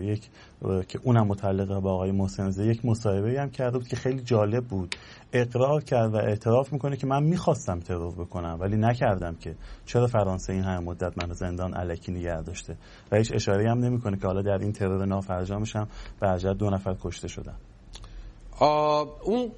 یک که اونم متعلقه با آقای محسن، یک مصاحبه‌ای هم کرده بود که خیلی جالب بود. اقرار کرد و اعتراف میکنه که من میخواستم ترور بکنم ولی نکردم، که چرا فرانسه این همه مدت منو زندان الکی نگه داشته، و هیچ اشاره‌ای هم نمیکنه که حالا در این ترور نافرجامش هم به عجل 2 نفر کشته شدن. اون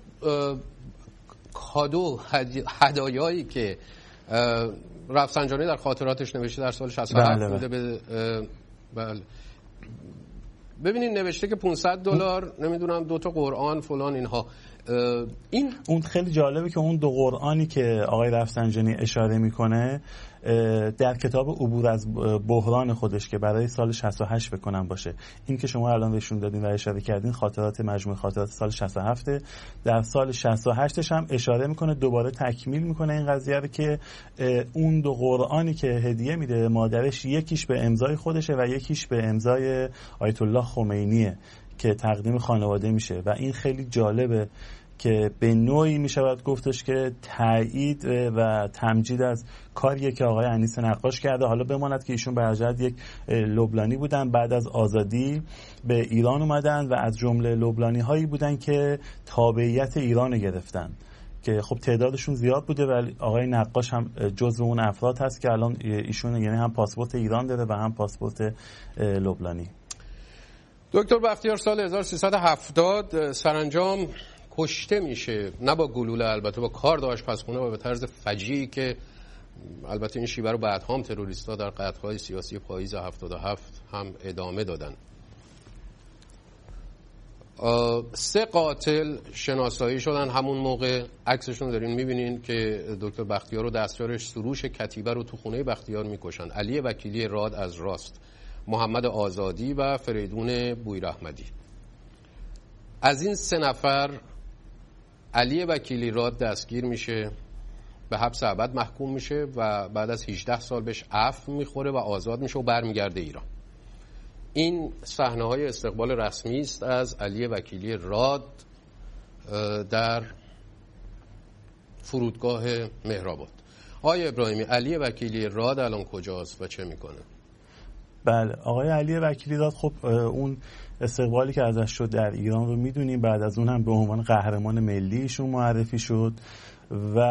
کادو هدایایی که رفسنجانی در خاطراتش نوشته در سال 67 بوده بله. ببینید نوشته که $500 نمیدونم 2 تا قرآن فلان اینها. این اون خیلی جالبه که اون 2 قرآنی که آقای رفسنجانی اشاره میکنه در کتاب عبور از بحران خودش که برای سال 68 بکنم باشه، این که شما الان بهشون دادین و اشاره کردین خاطرات مجموعه خاطرات سال 67 در سال 68ش هم اشاره میکنه، دوباره تکمیل میکنه این قضیه رو که اون 2 قرآنی که هدیه میده مادرش، یکیش به امضای خودشه و یکیش به امضای آیت الله خمینیه که تقدیم خانواده میشه. و این خیلی جالبه که به نوعی میشود گفتش که تایید و تمجید از کاریه که آقای انیس نقاش کرده. حالا بماند که ایشون به حجت یک لبنانی بودن، بعد از آزادی به ایران اومدن و از جمله لبنانی هایی بودن که تابعیت ایران گرفتن که خب تعدادشون زیاد بوده، ولی آقای نقاش هم جزو اون افراد هست که الان ایشون یعنی هم پاسپورت ایران داره و هم پاسپورت لبنانی. دکتر بختیار سال 1370 سرانجام کشته میشه، نه با گلوله البته، با کارد آشپزخونه و به طرز فجیعی که البته این شیوه رو بعدها هم تروریست‌ها در قتل‌های سیاسی پاییز 77 هم ادامه دادن. 3 قاتل شناسایی شدن همون موقع، عکسشون دارین میبینین که دکتر بختیار رو دستیارش سروش کتیبه رو تو خونه بختیار میکشن. علی وکیلی راد از راست، محمد آزادی و فریدون بویراحمدی. از این 3 نفر علی وکیلی راد دستگیر میشه، به حبس ابد محکوم میشه و بعد از 18 سال بهش عفو میخوره و آزاد میشه و برمیگرده ایران. این صحنه‌های استقبال رسمی است از علی وکیلی راد در فرودگاه مهرآباد. آقای ابراهیمی، علی وکیلی راد الان کجاست و چه میکنه؟ بله، آقای علی وکیلی راد خب اون استقبالی که ازش شد در ایران رو میدونیم، بعد از اون هم به عنوان قهرمان ملی ایشون معرفی شد و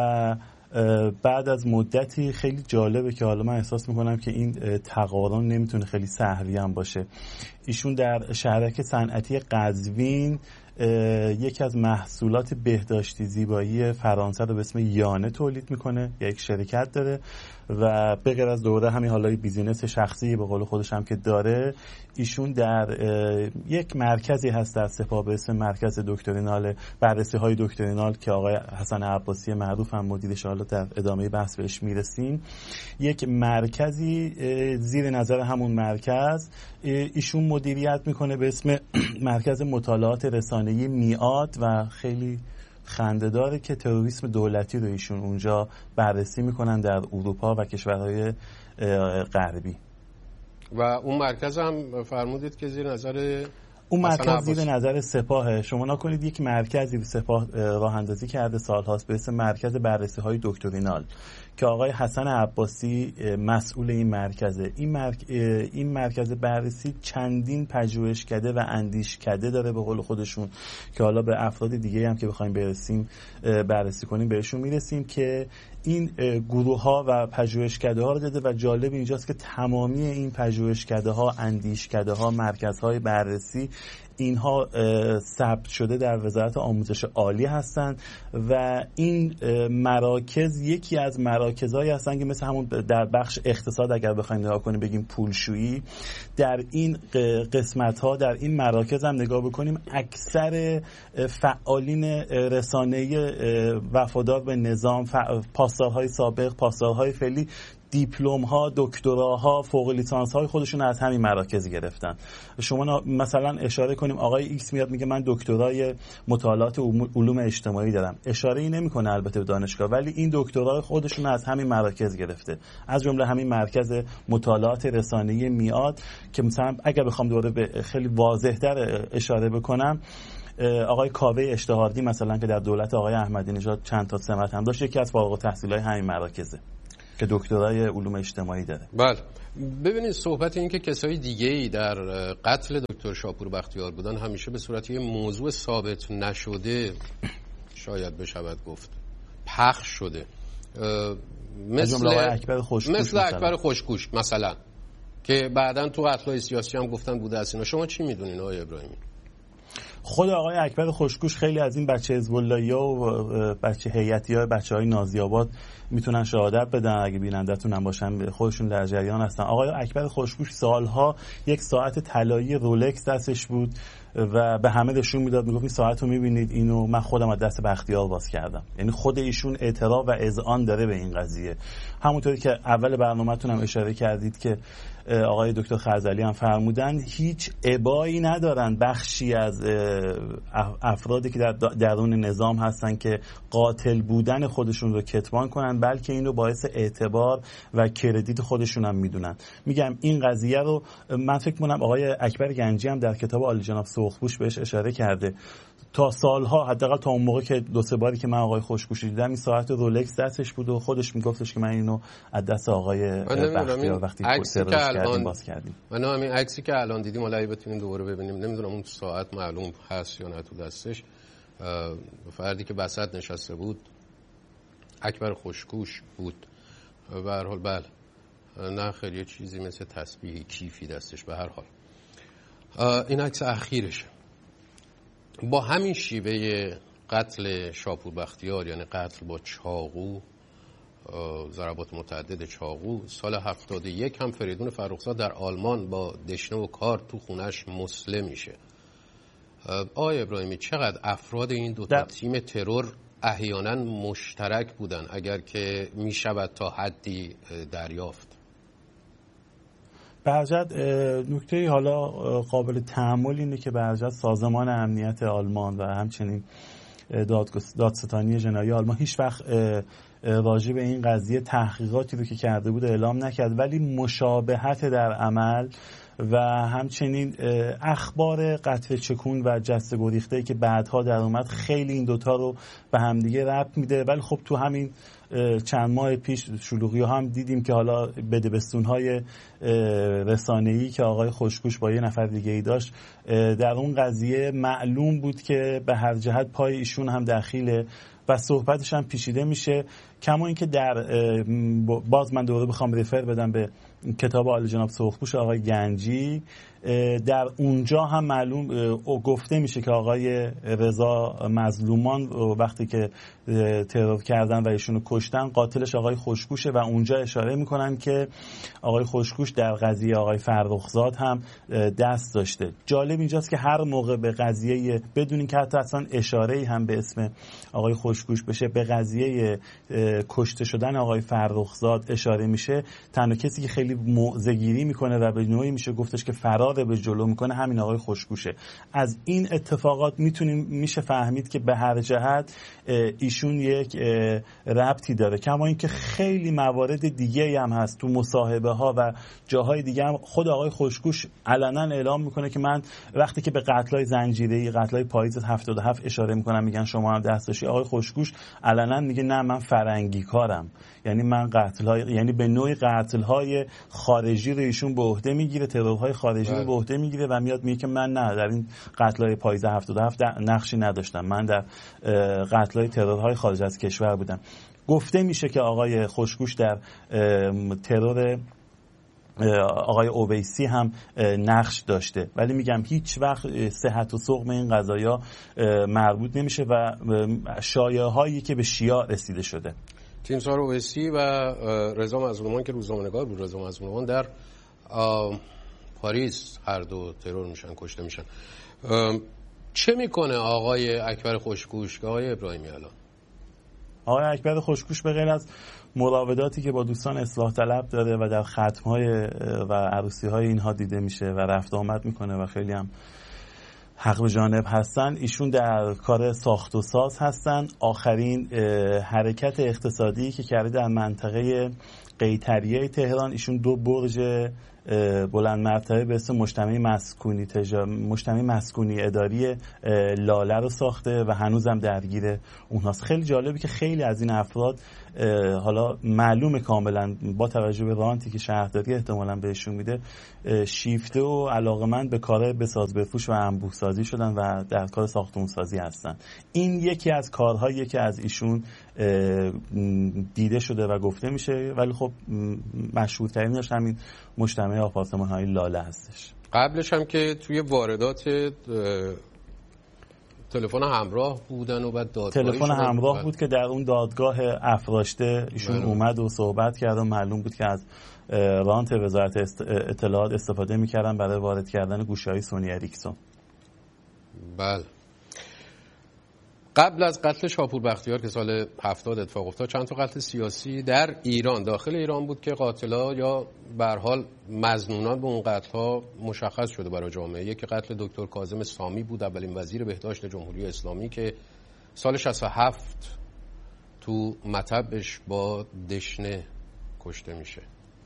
بعد از مدتی خیلی جالبه که حالا من احساس میکنم که این تقارن نمیتونه خیلی سهوی هم باشه. ایشون در شهرک صنعتی قزوین یکی از محصولات بهداشتی زیبایی فرانسه رو به اسم یانه تولید میکنه، یک شرکت داره و به غیر از دوره همین حالا بیزینس شخصی به قول خودش هم که داره، ایشون در یک مرکزی هست در سپاه به اسم مرکز دکترینال بررسی های دکترینال که آقای حسن عباسی معروف هم مدیرش، حالا در ادامه بحث بهش میرسیم، یک مرکزی زیر نظر همون مرکز ایشون مدیریت میکنه به اسم مرکز مطالعات رسانه‌ای میعاد و خیلی خنده‌داره که تروریسم دولتی رو ایشون اونجا بررسی میکنن در اروپا و کشورهای غربی. و اون مرکز هم فرمودید که زیر نظر اون مرکز زیر نظر سپاه. شما نکنید یک مرکزی به سپاه راه اندازی کرده سالهاست به اسم مرکز بررسی های دکترینال که آقای حسن عباسی مسئول این مرکزه. این مرکز بررسی چندین پژوهشکده و اندیشکده داره به قول خودشون که حالا به افراد دیگه هم که بخوایم بررسی کنیم بهشون میرسیم که این گروه ها و پژوهشکده ها رو داده و جالب اینجاست که تمامی این پژوهشکده ها، اندیشکده ها، مرکزهای بررسی اینها ثبت شده در وزارت آموزش عالی هستند و این مراکز یکی از مراکزهایی هستند که مثل همون در بخش اقتصاد اگر بخوایم نگاه کنیم بگیم پولشویی، در این قسمت ها در این مراکز هم نگاه بکنیم اکثر فعالین رسانه‌ای وفادار به نظام، پاسدارهای سابق، پاسدارهای فعلی، دیپلم ها، دکتراها، فوق لیسانس های خودشون از همین مراکز گرفتن. شما مثلا اشاره کنیم آقای ایکس میاد میگه من دکترای مطالعات علوم اجتماعی دارم، اشاره ای نمیکنه البته به دانشگاه، ولی این دکترای خودشون از همین مراکز گرفته، از جمله همین مرکز مطالعات رسانه‌ای میعاد که مثلا اگر بخوام دوره به خیلی واضح‌تر اشاره بکنم، آقای کاوه اشتهاردی مثلا که در دولت آقای احمدی نژاد چند تا سمت هم داشت، یکی از فارغ التحصیلای همین مراکزه. که دکترای علوم اجتماعی داره. بله ببینید صحبت این که کسای دیگه‌ای در قتل دکتر شاپور بختیار بودن همیشه به صورت یه موضوع ثابت نشده شاید بشود گفت پخش شده، مثل اکبر خوشگوش مثلا که بعداً تو قتل‌های سیاسی هم گفتن بوده از اینا. شما چی میدونین آقای ابراهیمی؟ خود آقای اکبر خوشگوش خیلی از این بچه حزب اللهی‌ها و بچه هیئتی‌ها بچه‌های نازی آباد میتونن شهادت بدن، اگه بیننده‌تون هم باشن خودشون در جریان هستن. آقای اکبر خوشگوش سالها یک ساعت طلایی رولکس دستش بود و به همه نشون میداد، میگفت این ساعت رو میبینید، اینو من خودم از دست بختیار باز کردم. یعنی خود ایشون اعتراف و اذعان داره به این قضیه. همونطوری که اول برنامه‌تون هم اشاره کردید که آقای دکتر خرزلی هم فرمودن، هیچ ابایی ندارن بخشی از افرادی که در درون نظام هستن که قاتل بودن خودشون رو کتمان کنن، بلکه اینو باعث اعتبار و کردیت خودشون هم میدونن. میگم این قضیه رو من فکر کنم آقای اکبر گنجی هم در کتاب عالی جناب سرخپوش بهش اشاره کرده. تا سالها، حداقل تا اون موقع که دو سه باری که من آقای خوشگوش دیدم، این ساعت رولکس دستش بود و خودش میگفتش که من اینو از دست آقای بختیار وقتی باز کردیم. من همین عکسی که الان دیدیم حالا بتونیم دوباره ببینیم، نمیدونم اون ساعت معلوم هست یا نه تو دستش، فردی که وسط نشسته بود اکبر خوشگوش بود. به هر حال بله، نه خیلی یه چیزی مثل تسبیح کیفی دستش. به هر حال این عکس اخیرشه. با همین شیوه قتل شاپور بختیار، یعنی قتل با چاقو، ضربات متعدد چاقو، سال 71 هم فریدون فرخزاد در آلمان با دشنه و کار تو خونش مسلم میشه. آقای ابراهیمی چقدر افراد این دو تا تیم ترور احیانا مشترک بودن اگر که میشود تا حدی دریافت؟ برجت نکته‌ای حالا قابل تأمل اینه که برجت سازمان امنیت آلمان و همچنین دادستانی جنایی آلمان هیچ وقت راجع به این قضیه تحقیقاتی رو که کرده بود اعلام نکرد، ولی مشابهت در عمل و همچنین اخبار قتل چکون و جسته گریخته‌ای که بعدها در اومد خیلی این دوتا رو به همدیگه ربط میده. ولی خب تو همین چند ماه پیش شلوغی هم دیدیم که حالا بدبستون‌های رسانه‌ای که آقای خوشگوش با یه نفر دیگه ای داشت، در اون قضیه معلوم بود که به هر جهت پای ایشون هم دخیله و صحبتش هم پیچیده میشه. کما اینکه در باز من دوباره بخوام ریفر بدم به کتاب عالی جناب سرخپوش آقای گنجی، در اونجا هم معلوم گفته میشه که آقای رضا مظلومان وقتی که ترور کردن و ایشونو کشتن قاتلش آقای خوشگوشه و اونجا اشاره میکنن که آقای خوشگوش در قضیه آقای فرخزاد هم دست داشته. جالب اینجاست که هر موقع به قضیه بدون اینکه حتی اصلا اشاره‌ای هم به اسم آقای خوشگوش بشه به قضیه کشته شدن آقای فرخزاد اشاره میشه، تنها کسی که خیلی موضع‌گیری میکنه و به نوعی میشه گفتش که فرار به جلو میکنه همین آقای خوشگوشه. از این اتفاقات میشه فهمید که به هر جهت ایشون یک ربطی داره. کما اینکه خیلی موارد دیگه هم هست تو مصاحبه ها و جاهای دیگه هم خود آقای خوشگوش علنا اعلام میکنه که من وقتی که به قتل‌های زنجیره‌ای، قتل‌های پاییز 77 اشاره میکنم میگن شما هم دست داشتی، آقای خوشگوش علنا میگه نه من فرنگی کارم، یعنی من قتل‌های، یعنی به نوعی قتل‌های خارجی رو ایشون به عهده میگیره، ترورهای خارجی رو به عهده میگیره و میاد میگه که من نه در این قتل‌های پاییز 77 نقشی نداشتم، من در قتل‌های ترورهای خارج از کشور بودم. گفته میشه که آقای خوشگوش در ترور آقای اویسی هم نقش داشته، ولی میگم هیچ وقت صحت و سقم این قضایا مربوط نمیشه و شایعه‌هایی که به شیعه رسیده شده. تیمسار اویسی و رضا مظلومان که روزنامه‌نگار بود، رضا مظلومان در پاریس هر دو ترور میشن، کشته میشن. چه میکنه آقای اکبر خوشگوش؟ آقای ابراهیمی الان آقای اکبر خوشگوش به غیر از مراوداتی که با دوستان اصلاح طلب داره و در ختم‌های و عروسی‌های اینها دیده میشه و رفت آمد میکنه و خیلی هم حق به جانب هستن، ایشون در کار ساخت و ساز هستن. آخرین حرکت اقتصادی که کرده در منطقه قیطریه تهران، ایشون 2 برج بلند مرتبه به اسم مجتمع مسکونی اداری لاله رو ساخته و هنوزم درگیر اونهاست. خیلی جالبه که خیلی از این افراد حالا معلومه کاملا با توجه به رانتی که شهرداری احتمالاً بهشون میده شیفته و علاقه‌مند به کار بساز بفروش و انبوه سازی شدن و در کار ساختمون سازی هستن. این یکی از کارهایی که از ایشون دیده شده و گفته میشه، ولی خب مشهورترینش همین مجتمع آپارتمان‌های لاله هستش. قبلش هم که توی واردات تلفن همراه بودن و بعد دادگاهی تلفن همراه بود که در اون دادگاه افراشته ایشون اومد و صحبت کرد و معلوم بود که از رانت وزارت اطلاعات استفاده میکردن برای وارد کردن گوشی‌های سونی اریکسون. بله. قبل از قتل شاپور بختیار که سال 70 اتفاق افتاد چند تا قتل سیاسی در ایران داخل ایران بود که قاتلا یا به هر حال مظنونان به اون قتل‌ها مشخص شده برای جامعه. یکی قتل دکتر کاظم سامی بود، اولین وزیر بهداشت جمهوری اسلامی که سال 67 تو مطبش با دشنه کشته میشه.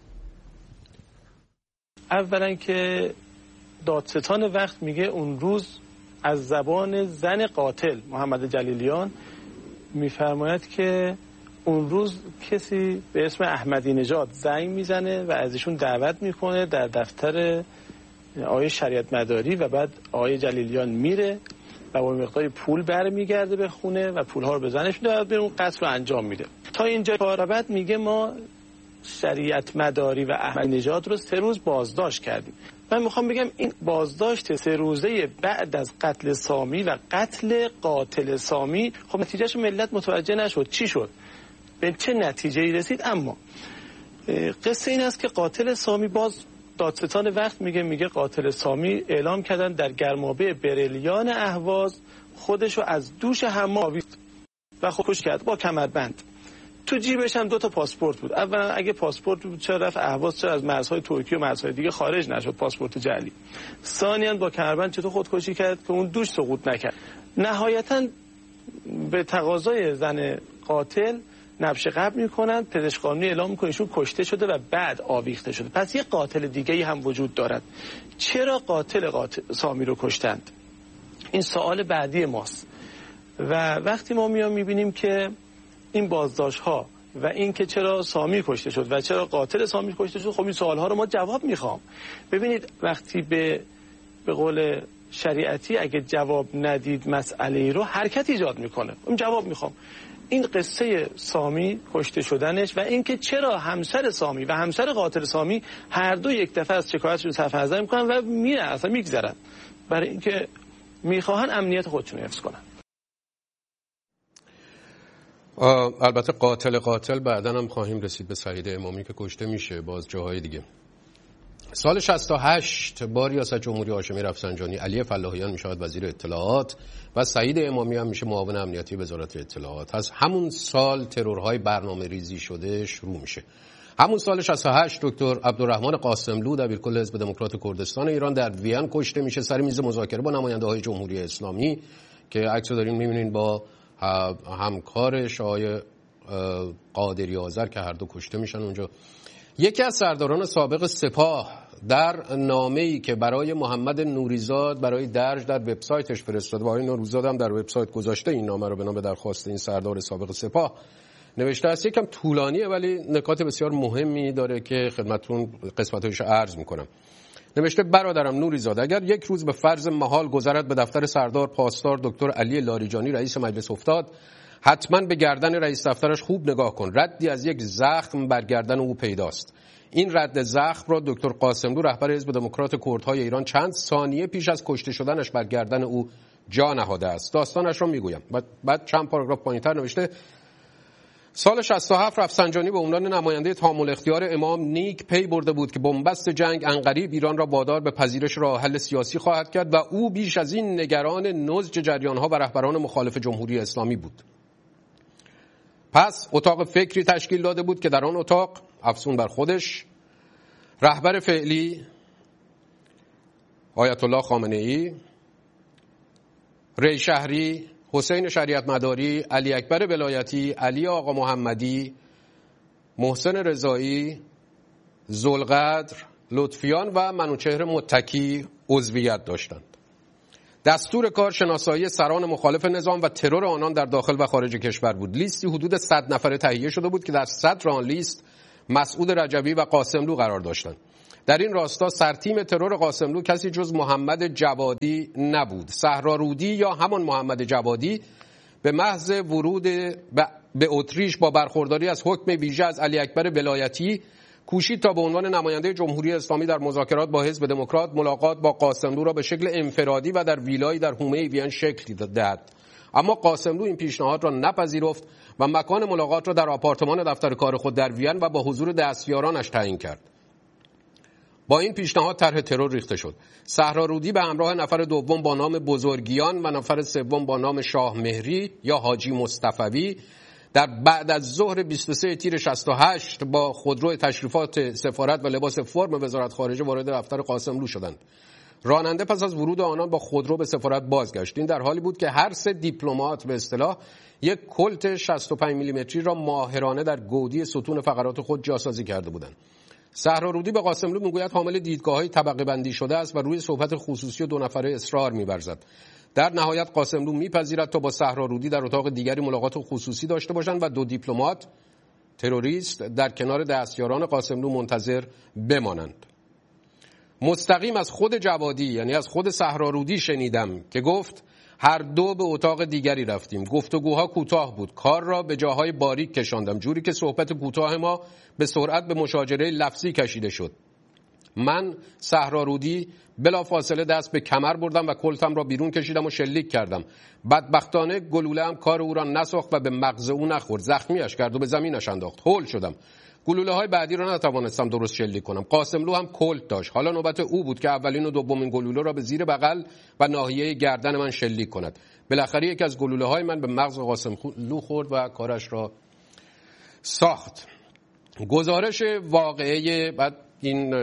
اولا که دادستان وقت میگه اون روز از زبان زن قاتل محمد جلیلیان میفرماید که اون روز کسی به اسم احمدی نژاد زنگ میزنه و از ایشون دعوت میکنه در دفتر آقای شریعت مداری و بعد آقای جلیلیان میره و با مقداری پول برمیگرده به خونه و پولها رو به زنش میده و به اون قتل رو انجام میده. تا اینجا بعد میگه ما شریعت مداری و احمدی نژاد رو 3 روز بازداشت کردیم. من میخوام بگم این بازداشت 3 روزه بعد از قتل سامی و قتل قاتل سامی خب نتیجهش ملت متوجه نشد چی شد، به چه نتیجه‌ای رسید. اما قصه این است که قاتل سامی باز دادستان وقت میگه قاتل سامی اعلام کردن در گرمابه بریلیان اهواز خودشو از دوش حمام آویخت و خودکشی کرد با کمربند. تو جیبش هم 2 تا پاسپورت بود. اولا اگه پاسپورت بود چرا رفت اهواز، چرا از مرزهای ترکیه و مرزهای دیگه خارج نشد پاسپورت جعلی. ثانیاً با کمربند چطور خودکشی کرد که اون دوش سقوط نکرد. نهایتاً به تقاضای زن قاتل نبش قبر میکنن، پزشک قانونی اعلام میکنه ایشون کشته شده و بعد آویخته شده. پس یه قاتل دیگه‌ای هم وجود دارد. چرا قاتل سامی رو کشتند؟ این سوال بعدی ماست. و وقتی ما میبینیم که این بازداشت ها و این که چرا سامی کشته شد و چرا قاتل سامی کشته شد، خب این سوال ها رو ما جواب میخوام. ببینید وقتی به قول شریعتی اگه جواب ندید مسئله رو حرکت ایجاد میکنه. اون جواب میخوام. این قصه سامی کشته شدنش و اینکه چرا همسر سامی و همسر قاتل سامی هر دو یک دفعه از شکایتشون صرف نظر میکنن و میرن اصلا میگذرن برای اینکه میخواهن امنیت خودشون حفظ کنن. البته قاتل بعداً هم خواهیم رسید به سعید امامی که کشته میشه باز جاهای دیگه. سال 68 با ریاست جمهوری هاشمی رفسنجانی علی فلاحیان میشود وزیر اطلاعات و سعید امامی هم میشه معاون امنیتی وزارت اطلاعات. از همون سال ترورهای برنامه ریزی شده شروع میشه. همون سال 68 دکتر عبدالرحمن قاسملو دبیرکل حزب دموکرات کردستان ایران در وین کشته میشه سر میز مذاکره با نماینده‌های جمهوری اسلامی که عکسو دارین میبینین با همکارش آقای قادری آذر که هر دو کشته میشن اونجا. یکی از سرداران سابق سپاه در نامه‌ای که برای محمد نوریزاد برای درج در وبسایتش فرستاده و آقای نوریزاد هم در وبسایت گذاشته این نامه رو بنا به درخواست این سردار سابق سپاه نوشته است. یکم طولانیه ولی نکات بسیار مهمی داره که خدمتتون قسمتش عرض میکنم. نوشته برادرم نوریزاد اگر یک روز به فرض محال گذرد به دفتر سردار پاسدار دکتر علی لاریجانی رئیس مجلس افتاد، حتما به گردن رئیس دفترش خوب نگاه کن. ردی از یک زخم بر گردن او پیداست. این رد زخم را دکتر قاسملو رهبر حزب دموکرات کردهای ایران چند ثانیه پیش از کشته شدنش بر گردن او جا نهاده است. داستانش را میگویم. بعد چند پاراگراف پایین‌تر نوشته سال 67 رفسنجانی به عنوان نماینده تام الاختیار امام نیک پی برده بود که بنبست جنگ عنقریب ایران را وادار به پذیرش راه حل سیاسی خواهد کرد و او بیش از این نگران نضج جریان‌ها و رهبران مخالف جمهوری اسلامی بود. پس اتاق فکری تشکیل داده بود که در آن اتاق افسون بر خودش رهبر فعلی آیت الله خامنه‌ای، ری شهری، حسین شریعت مداری، علی اکبر ولایتی، علی آقا محمدی، محسن رضایی، ذوالقدر، لطفیان و منوچهر متکی عضویت داشتند. دستور کار شناسایی سران مخالف نظام و ترور آنان در داخل و خارج کشور بود. لیستی حدود 100 نفره تهیه شده بود که در صدر آن لیست مسعود رجبی و قاسملو قرار داشتند. در این راستا سرتیم ترور قاسملو کسی جز محمد جوادی نبود. صحرارودی یا همان محمد جوادی به محض ورود به اتریش با برخورداری از حکم ویژه از علی اکبر ولایتی کوشید تا به عنوان نماینده جمهوری اسلامی در مذاکرات با حزب دموکرات ملاقات با قاسملو را به شکل انفرادی و در ویلایی در حومه وین شکل دهد. اما قاسملو این پیشنهاد را نپذیرفت و مکان ملاقات را در آپارتمان دفتر کار خود در وین و با حضور دستیارانش تعیین کرد. با این پیشنهاد طرح ترور ریخته شد. صحرارودی به همراه نفر دوم با نام بزرگیان و نفر سوم با نام شاه مهری یا حاجی مصطفوی در بعد از ظهر 23 تیر 68 با خودرو تشریفات سفارت و لباس فرم وزارت خارجه وارد دفتر قاسملو شدند. راننده پس از ورود آنان با خودرو به سفارت بازگشت. این در حالی بود که هر سه دیپلمات به اصطلاح یک کلت 65 میلیمتری را ماهرانه در گودی ستون فقرات خود جاسازی کرده بودند. صحرارودی به قاسملو میگوید حامل دیدگاه‌های طبقه بندی شده است و روی صحبت خصوصی و دو نفره اصرار می‌ورزد. در نهایت قاسملو میپذیرد تا با صحرارودی در اتاق دیگری ملاقات خصوصی داشته باشند و دو دیپلمات تروریست در کنار دستیاران قاسملو منتظر بمانند. مستقیم از خود جوادی یعنی از خود صحرارودی شنیدم که گفت هر دو به اتاق دیگری رفتیم. گفتگوها کوتاه بود. کار را به جاهای باریک کشاندم جوری که صحبت کوتاه ما به سرعت به مشاجره لفظی کشیده شد. من صحرارودی بلا فاصله دست به کمر بردم و کلتم را بیرون کشیدم و شلیک کردم. بدبختانه گلوله‌ام کار او را نساخت و به مغز او نخورد. زخمیش کرد و به زمینش انداخت. هول شدم. گلوله‌های بعدی را نتوانستم درست شلیک کنم. قاسملو هم کلت داشت. حالا نوبت او بود که اولین و دومین گلوله را به زیر بغل و ناحیه گردن من شلیک کند. بالاخره یکی از گلوله‌های من به مغز قاسملو خورد و کارش را ساخت. گزارش واقعه بعد این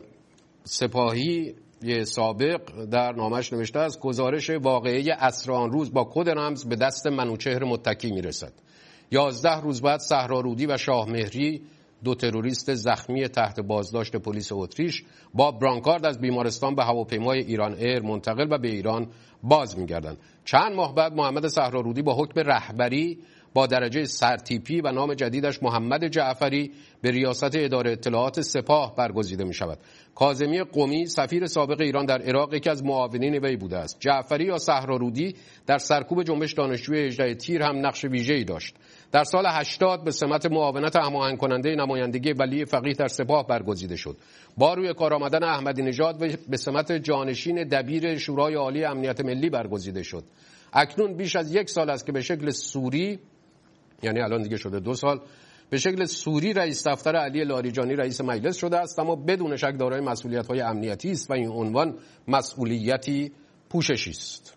سپاهی سابق در نامش نوشته است گزارش واقعه عصر آن روز با کد رمز به دست منوچهر متکی میرسد. 11 روز بعد صحرارودی و شاه مهری دو تروریست زخمی تحت بازداشت پلیس اتریش با برانکارد از بیمارستان به هواپیمای ایران ایر منتقل و به ایران باز می‌گردند. چند ماه بعد محمد صحرارودی با حکم رهبری با درجه سرتیپی و نام جدیدش محمد جعفری به ریاست اداره اطلاعات سپاه برگزیده می شود. کاظمی قمی سفیر سابق ایران در عراق یکی از معاونین وی بوده است. جعفری یا صحرارودی در سرکوب جنبش دانشجوی 18 تیر هم نقش ویژه‌ای داشت. در سال 80 به سمت معاونت هماهنگ کننده نمایندگی ولی فقیه در سپاه برگزیده شد. با روی کار آمدن احمدی نژاد به سمت جانشین دبیر شورای عالی امنیت ملی برگزیده شد. اکنون بیش از 1 سال است که به شکل سوری، یعنی الان دیگه شده 2 سال، به شکل سوری رئیس دفتر علی لاریجانی رئیس مجلس شده است، اما بدون شک دارای مسئولیت‌های امنیتی است و این عنوان مسئولیتی پوششی است.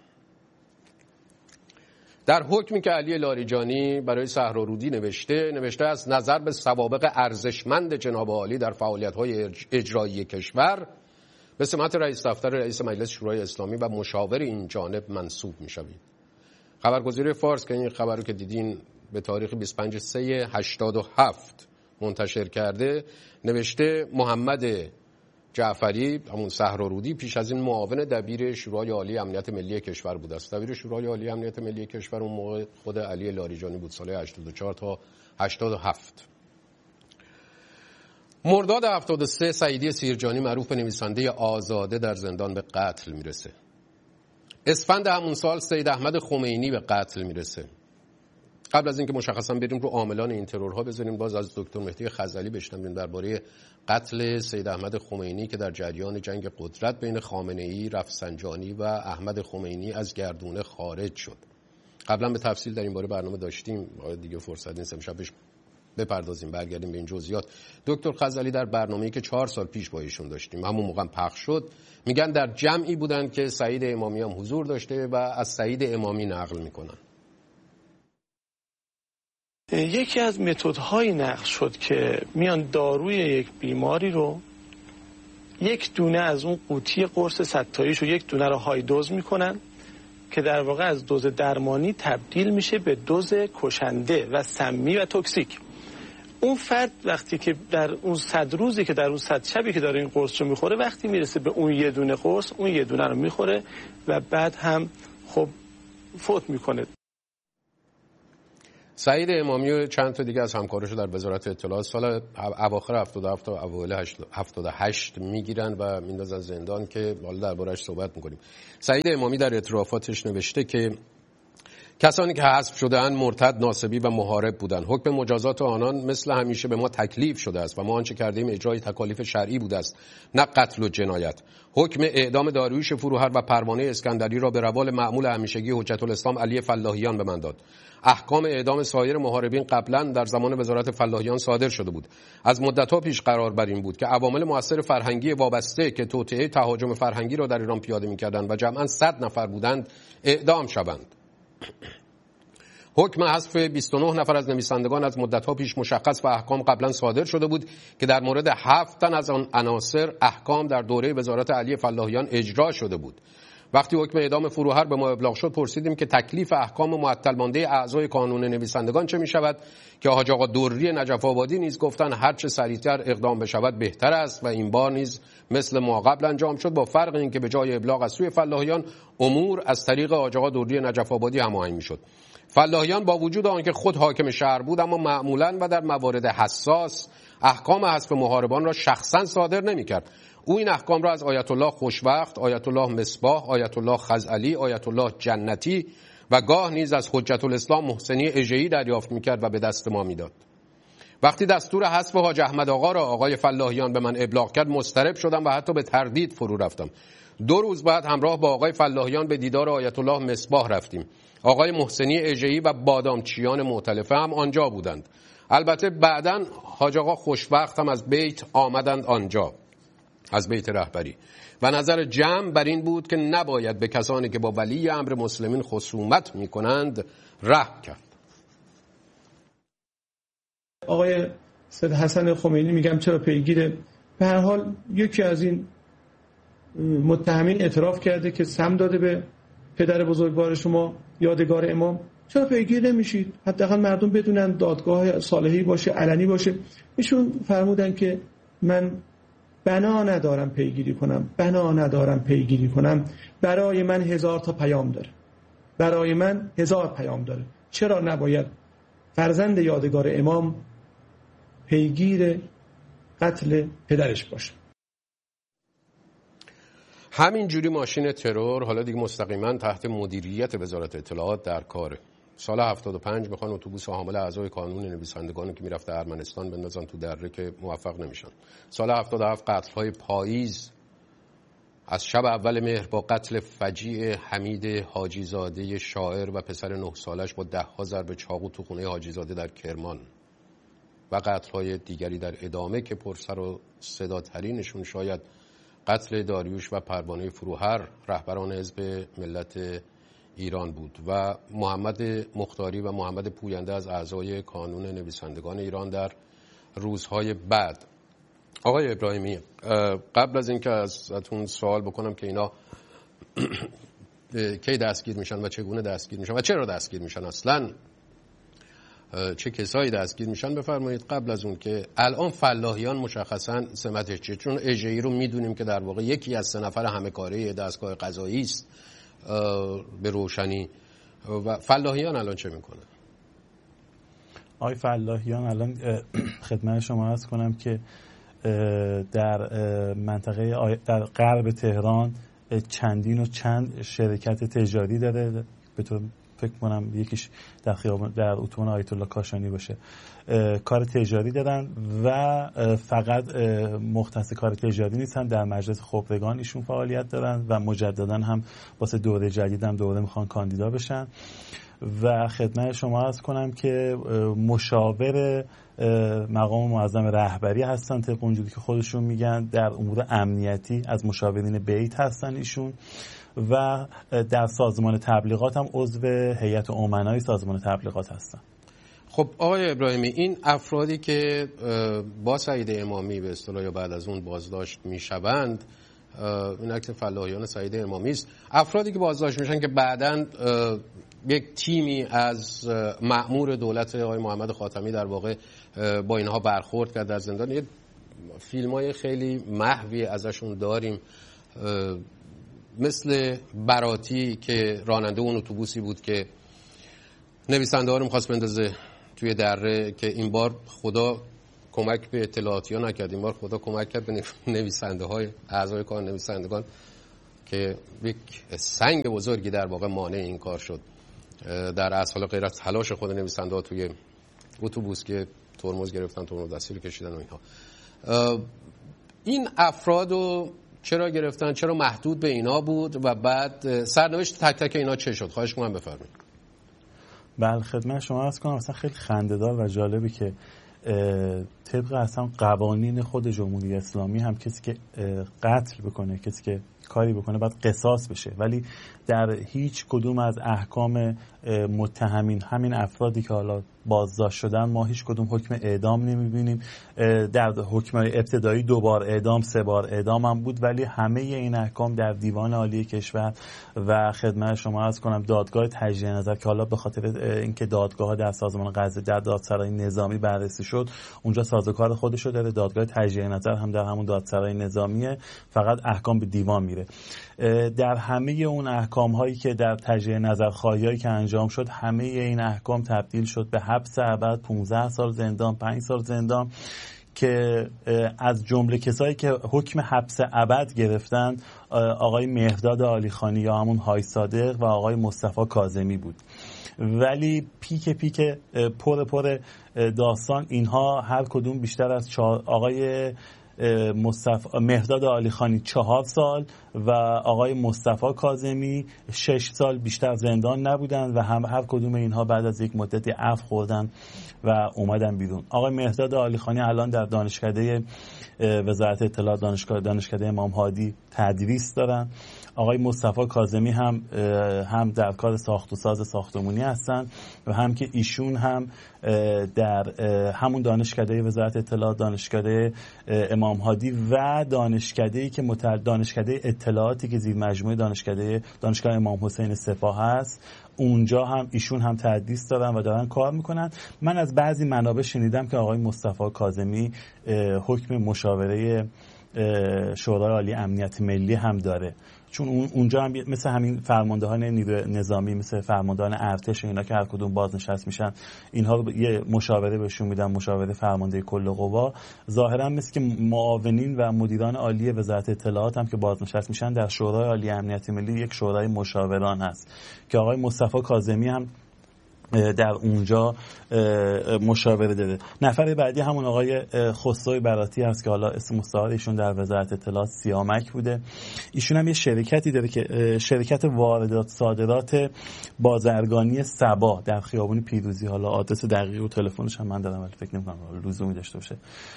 در حکمی که علی لاریجانی برای صحرارودی نوشته است نظر به سوابق ارزشمند جناب عالی در فعالیت‌های اجرایی کشور به سمت رئیس دفتر رئیس مجلس شورای اسلامی و مشاور این جانب منصوب می‌شوید. خبرگزاری فارس که این خبر رو که دیدین به تاریخ 25/3/87 منتشر کرده نوشته محمد جعفری همون صحرارودی پیش از این معاون دبیر شورای عالی امنیت ملی کشور بود است. دبیر شورای عالی امنیت ملی کشور اون موقع خود علی لاریجانی بود، سال 84 تا 87. مرداد 73 سعیدی سیرجانی معروف به نویسنده آزاده در زندان به قتل میرسه. اسفند همون سال سید احمد خمینی به قتل میرسه. قبل از اینکه مشخصا بریم رو عاملان این ترورها بزنیم باز از دکتر مهدی خزعلی بشنویم درباره قتل سید احمد خمینی که در جریان جنگ قدرت بین خامنه‌ای، رفسنجانی و احمد خمینی از گردونه خارج شد. قبلا به تفصیل در این باره برنامه داشتیم، دیگه فرصت نیست امشب بپردازیم برگردیم به این جزئیات. دکتر خزعلی در برنامه‌ای که 4 سال پیش با ایشون داشتیم همون موقع پخش شد میگن در جمعی بودن که سعید امامی هم حضور داشته و از سعید امامی نقل میکنن. یکی از متدهای نقل شد که میان داروی یک بیماری رو یک دونه از اون قوطی قرص 100 تاییش رو یک دونه رو های دوز میکنن که در واقع از دوز درمانی تبدیل میشه به دوز کشنده و سمی و توکسیک. اون فرد وقتی که در اون 100 روزی که در اون 100 شبی که داره این قرص رو میخوره، وقتی میرسه به اون یه دونه قرص، اون یه دونه رو میخوره و بعد هم خب فوت میکنه. سعید امامی و چند تا دیگه از همکاراشو در وزارت اطلاعات سال اواخر 77 تا اوایل 78 میگیرن و میندازن زندان که حالا درباره‌اش صحبت میکنیم. سعید امامی در اعترافاتش نوشته که کسانی که حذف شده‌اند مرتد، ناصبی و محارب بودند. حکم مجازات آنان مثل همیشه به ما تکلیف شده است و ما آنچه کردیم اجرای تکالیف شرعی بوده است، نه قتل و جنایت. حکم اعدام داریوش فروهر و پروانه اسکندری را به روال معمول همیشگی حجت الاسلام علی فلاحیان به من داد. احکام اعدام سایر محاربین قبلا در زمان وزارت فلاحیان صادر شده بود. از مدت‌ها پیش قرار بر این بود که عوامل مؤثر فرهنگی وابسته که توطئه تهاجم فرهنگی را در ایران پیاده می‌کردند و جمعاً 100 نفر بودند اعدام شوند. حکم حذف 29 نفر از نویسندگان از مدت‌ها پیش مشخص و احکام قبلا صادر شده بود که در مورد 7 تن از آن عناصر احکام در دوره وزارت علی فلاحیان اجرا شده بود. وقتی حکم اعدام فروهر به ما ابلاغ شد پرسیدیم که تکلیف احکام معطل مانده اعضای کانون نویسندگان چه می‌شود که حاج آقا دری نجف آبادی نیز گفتند هر چه سریعتر اقدام بشود بهتر است و این بار نیز مثل ما قبل انجام شد، با فرق اینکه به جای ابلاغ از سوی فلاحیان امور از طریق حاج آقا دری نجف آبادی هماهنگ می‌شد. فلاحیان با وجود آنکه خود حاکم شهر بود اما معمولاً و در موارد حساس احکام حذف محاربان را شخصاً صادر نمی‌کرد. او این احکام را از آیت الله خوشوقت، آیت الله مصباح، آیت الله خزعلی، آیت الله جنتی و گاه نیز از حجت الاسلام محسنی اژه‌ای دریافت می‌کرد و به دست ما می‌داد. وقتی دستور حذف حاج احمد آقا را آقای فلاحیان به من ابلاغ کرد مضطرب شدم و حتی به تردید فرو رفتم. 2 روز بعد همراه با آقای فلاحیان به دیدار آیت الله مصباح رفتیم. آقای محسنی اژه‌ای و بادامچیان مؤتلفه هم آنجا بودند. البته بعداً حاج آقا خوشوقت هم از بیت آمدند آنجا، از بیت رهبری، و نظر جمع بر این بود که نباید به کسانی که با ولی امر مسلمین خصومت می‌کنند رحم کرد. آقای سید حسن خمینی میگم چرا پیگیر، به هر حال یکی از این متهمین اعتراف کرده که سم داده به پدر بزرگوار شما یادگار امام، چرا پیگیر نمیشید؟ حداقل مردم بدونن دادگاه صالحی باشه، علنی باشه. ایشون فرمودن که من بنا ندارم پیگیری کنم، برای من 1000 تا پیام داره، برای من 1000 پیام داره. چرا نباید فرزند یادگار امام پیگیر قتل پدرش باشه؟ همین جوری ماشین ترور حالا دیگه مستقیما تحت مدیریت وزارت اطلاعات در کاره. سال 75 میخوان اتوبوس حامل اعضای کانون نویسندگان که میرفته ارمنستان بندازن تو دره که موفق نمیشن. سال 77 قتل‌های پاییز از شب اول مهر با قتل فجیع حمید حاجی زاده شاعر و پسر 9 سالش با 10 ضرب چاقو تو خونه حاجی زاده در کرمان و قتل‌های دیگری در ادامه که پرسر و صداترینشون شاید قتل داریوش و پروانه فروهر رهبران حزب ملت ایران بود و محمد مختاری و محمد پوینده از اعضای کانون نویسندگان ایران در روزهای بعد. آقای ابراهیمی، قبل از اینکه ازتون سوال بکنم که اینا کی دستگیر میشن و چگونه دستگیر میشن و چرا دستگیر میشن، اصلا چه کسایی دستگیر میشن، بفرمایید قبل از اون که الان فلاحیان مشخصا سمتش چیه؟ چون اژه‌ای رو میدونیم که در واقع یکی از 3 نفر همه کاره دستگاه قضایی است به روشنی، و فلاحیان الان چه میکنه؟ آقای فلاحیان الان خدمت شما عرض کنم که در منطقه در غرب تهران چند شرکت تجاری داره، به طور فکر کنم یکیش در خیابان در اتوبان آیت الله کاشانی باشه، کار تجاری دارن و فقط مختص کار تجاری نیستن، در مجلس خبرگان ایشون فعالیت دارن و مجددا هم واسه دوره جدید هم دوره میخوان کاندیدا بشن. و خدمت شما عرض کنم که مشاور مقام معظم رهبری هستن، طبق اونجوری که خودشون میگن در امور امنیتی از مشاورین بیت هستن ایشون، و در سازمان تبلیغات هم عضو هیئت امنای سازمان تبلیغات هستن. خب آقای ابراهیمی، این افرادی که با سعید امامی به اصطلاح یا بعد از اون بازداشت میشوند، این عکس فلاحیان سعید امامی است، افرادی که بازداشت میشن که بعداً یک تیمی از مأمور دولت آقای محمد خاتمی در واقع با اینها برخورد کرد در زندان. یه فیلم‌های خیلی محوی ازشون داریم، مثل براتی که راننده اون اتوبوسی بود که نویسنده ها رو می‌خواست بندازه توی دره، که این بار خدا کمک به اطلاعاتی‌ها نکرد، این بار خدا کمک کرد به نویسنده های اعضای کار نویسندگان که یک سنگ بزرگی در واقع مانع این کار شد در اصل غیر از تلاش خود نویسنده ها توی اتوبوس که ترمز گرفتن، ترمز دستی کشیدن و اینها. این افرادو چرا گرفتن؟ چرا محدود به اینا بود؟ و بعد سرنوشت تک تک اینا چه شد؟ خواهش کنم بفرمایید. بله خدمت شما عرض کنم، اصلا خیلی خنده‌دار و جالبی که طبق اصلا قوانین خود جمهوری اسلامی هم کسی که قتل بکنه، کسی که کاری بکنه باید قصاص بشه، ولی در هیچ کدوم از احکام متهمین، همین افرادی که حالا بازداشت شدن، ما هیچ کدوم حکم اعدام نمیبینیم. در حکم ابتدایی 2 بار اعدام، 3 بار اعدام هم بود، ولی همه این احکام در دیوان عالی کشور و خدمت شما عرض کنم دادگاه تجدید نظر که حالا به خاطر اینکه دادگاه در سازمان قضایی در دادسرای نظامی بررسی شد، اونجا سازوکار خودش رو داره. دادگاه تجدید نظر هم در همون دادسرای نظامیه، فقط احکام به دیوان میره. در همه اون احکام هایی که در تجدید نظر خواهیایی که انجام شد، همه این احکام تبدیل شد به حبس ابد، 15 سال زندان، 5 سال زندان، که از جمله کسایی که حکم حبس ابد گرفتن آقای مهرداد عالیخانی یا همون های صادق و آقای مصطفی کاظمی بود. ولی پیک پر داستان اینها هر کدوم بیشتر از آقای مهرداد عالیخانی 4 سال و آقای مصطفی کاظمی 6 سال بیشتر زندان نبودن و هر کدوم اینها بعد از یک مدتی عفو خوردن و اومدن بیرون. آقای مهرداد عالیخانی الان در دانشکده وزارت اطلاعات دانشکده امام هادی تدریس دارن. آقای مصطفی کاظمی هم در کار ساخت و ساز ساختمانی هستن و هم که ایشون هم در همون دانشکده وزارت اطلاعات دانشکده امام هادی و دانشکده‌ای که دانشکده اطلاعاتی که زیر مجموعه دانشگاه امام حسین سپاه هست، اونجا هم ایشون هم تدریس دارن و دارن کار میکنن. من از بعضی منابع شنیدم که آقای مصطفی کاظمی حکم مشاوره شورای عالی امنیت ملی هم داره، چون اونجا هم مثل همین فرماندهان نیروی نظامی، مثل فرماندهان ارتش، اینا که هر کدوم بازنشست میشن، اینها رو یه مشاوره بهشون میدن، مشاوره فرمانده کل قوا. ظاهرا مثل که معاونین و مدیران عالی وزارت اطلاعات هم که بازنشست میشن در شورای عالی امنیت ملی یک شورای مشاوران هست که آقای مصطفی کاظمی هم در اونجا مشاوره داده. نفر بعدی همون آقای خسرو براتی هست که حالا اسم مستعار ایشون در وزارت اطلاعات سیامک بوده. ایشون هم یه شرکتی داره که شرکت واردات صادرات بازرگانی سبا در خیابون پیروزی، حالا آدرس دقیق و تلفنش هم من دارم ولی فکر نمی‌کنم لزومی داشته باشه.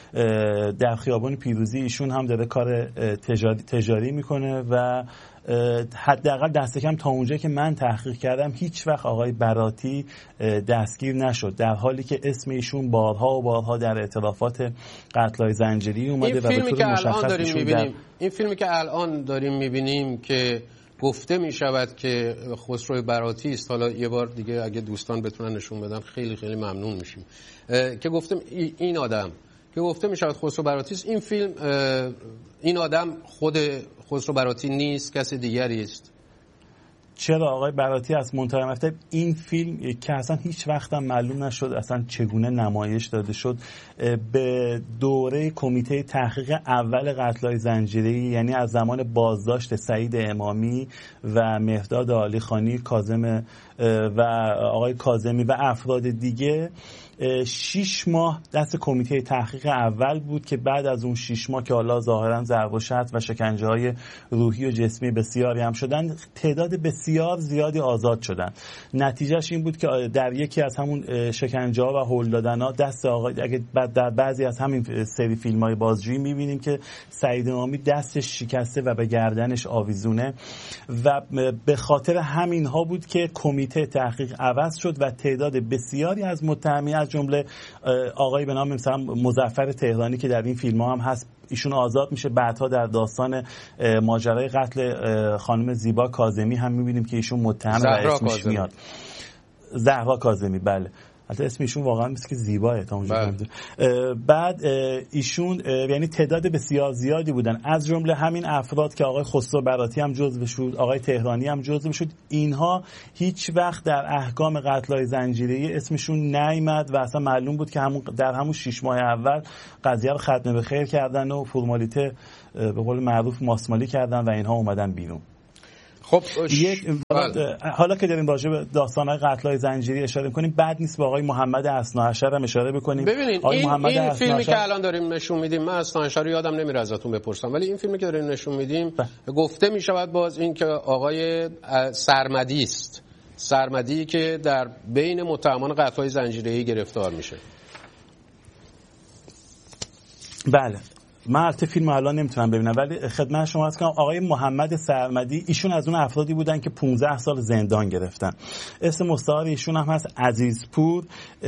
در خیابون پیروزی ایشون هم داره کار تجاری میکنه و حداقل دست کم تا اونجایی که من تحقیق کردم هیچ وقت آقای براتی دستگیر نشد، در حالی که اسم ایشون بارها و بارها در اعترافات قتل‌های زنجیری اومده و به طور مشخص این فیلمی که الان داریم می‌بینیم که گفته می‌شود که خسرو براتی است، حالا یه بار دیگه اگه دوستان بتونن نشون بدن خیلی خیلی ممنون میشیم، که گفتم این آدم که گفته می‌شود خسرو براتی است. این فیلم این آدم خود خسرو براتی نیست، کسی دیگری است. چرا آقای براتی از منتهی مفترض این فیلم که اصلا هیچ وقت هم معلوم نشد اصلا چگونه نمایش داده شد، به دوره کمیته تحقیق اول قتل‌های زنجیره‌ای، یعنی از زمان بازداشت سعید امامی و مهرداد عالیخانی، کاظم و آقای کاظمی و افراد دیگه، 6 ماه دست کمیته تحقیق اول بود که بعد از اون 6 ماه که حالا ظاهرا ضرب و شتم و شکنجه‌های روحی و جسمی بسیاری هم شدن، تعداد بسیار زیادی آزاد شدن. نتیجهش این بود که در یکی از همون شکنجه‌ها و هول دادن‌ها دست آقای، اگه در بعضی از همین سری فیلم‌های بازجویی می‌بینیم که سعید امامی دستش شکسته و به گردنش آویزونه و به خاطر همین‌ها بود که کمیته تحقیق عوض شد و تعداد بسیاری از متهمین از جمله آقای به نام مثلا مظفر تهرانی که در این فیلم‌ها هم هست، ایشون آزاد میشه. بعدها در داستان ماجرای قتل خانم زیبا کاظمی هم میبینیم که ایشون متهم و اسمش میاد. زهرا کاظمی، بله. حتی اسم ایشون واقعا مثل که زیباه تا اونجا. بعد ایشون یعنی تعداد بسیار زیادی بودن، از جمله همین افراد که آقای خسرو براتی هم جزو شد، آقای تهرانی هم جزو شد. اینها هیچ وقت در احکام قتل‌های زنجیره‌ای اسمشون نیامد و اصلا معلوم بود که در همون 6 ماه اول قضیه رو ختم به خیر کردن و فرمالیته به قول معروف ماسمالی کردن و اینها اومدن بیرون. خب حالا که داریم راجع به داستان‌های قتل‌های زنجیری اشاره می‌کنیم، بد نیست با آقای محمد اثناعشر هم اشاره بکنیم. ببینید این فیلمی که الان داریم نشون میدیم، من اثناعشر رو یادم نمیره ازتون بپرسم، ولی این فیلمی که داریم نشون میدیم گفته میشود باز این که آقای سرمدی است، سرمدی که در بین متهمان قتل‌های زنجیره‌ای گرفتار میشه. بله، من البته فیلم الان نمیتونم ببینم، ولی خدمت شما عرض کنم آقای محمد سرمدی ایشون از اون افرادی بودن که 15 سال زندان گرفتن. اسم مستعار ایشون هم هست عزیزپور.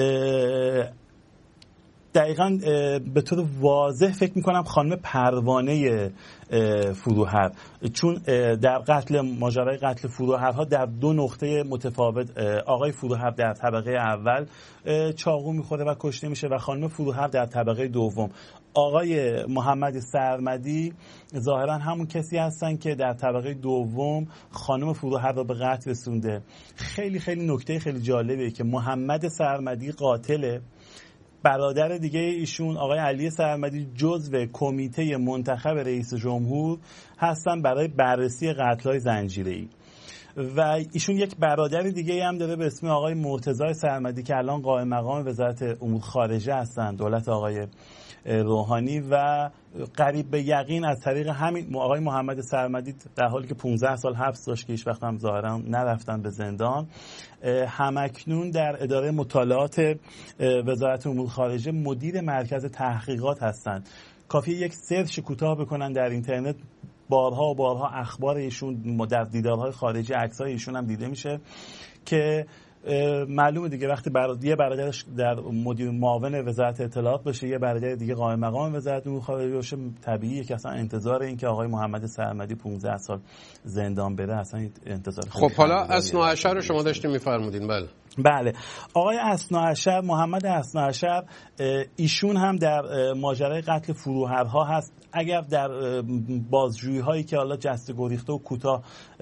دقیقاً به طور واضح فکر میکنم خانم پروانه فروهر، چون در ماجرای قتل فروهرها در 2 نقطه متفاوت آقای فروهر در طبقه اول چاقو میخوره و کشته میشه و خانم فروهر در طبقه دوم. آقای محمد سرمدی ظاهرا همون کسی هستن که در طبقه دوم خانم فروهر رو به قتل رسونده. خیلی خیلی نکته خیلی جالبه که محمد سرمدی قاتله، برادر دیگه ایشون آقای علی سرمدی جزو کمیته منتخب رئیس جمهور هستن برای بررسی قتل‌های زنجیره‌ای و ایشون یک برادر دیگه هم داره به اسم آقای مرتضی سرمدی که الان قائم مقام وزارت امور خارجه هستن، دولت آقای روحانی، و قریب به یقین از طریق همین آقای محمد سرمدی در حالی که 15 سال حبس داشت که هیچ وقت هم ظاهرا نرفتن به زندان، همکنون در اداره مطالعات وزارت امور خارجه مدیر مرکز تحقیقات هستند. کافیه یک سرچ کوتاه بکنن در اینترنت، بارها و بارها اخبار ایشون در دیدارهای خارجی عکسای ایشون هم دیده میشه که معلومه دیگه وقتی یه برادرش در مدیر معاون وزارت اطلاعات باشه، یه برادر دیگه قائم مقام وزارت امور خارجه باشه، طبیعیه که اصلا انتظار این که آقای محمد سرمدی 15 سال زندان بره اصلا انتظار. خب حالا اثناعشر رو شما داشتین میفرمودین. بله، آقای اثناعشر، محمد اثناعشر، ایشون هم در ماجرای قتل فروهرها هست. اگر در بازجویی هایی که حالا جسته گریخته و کوتاه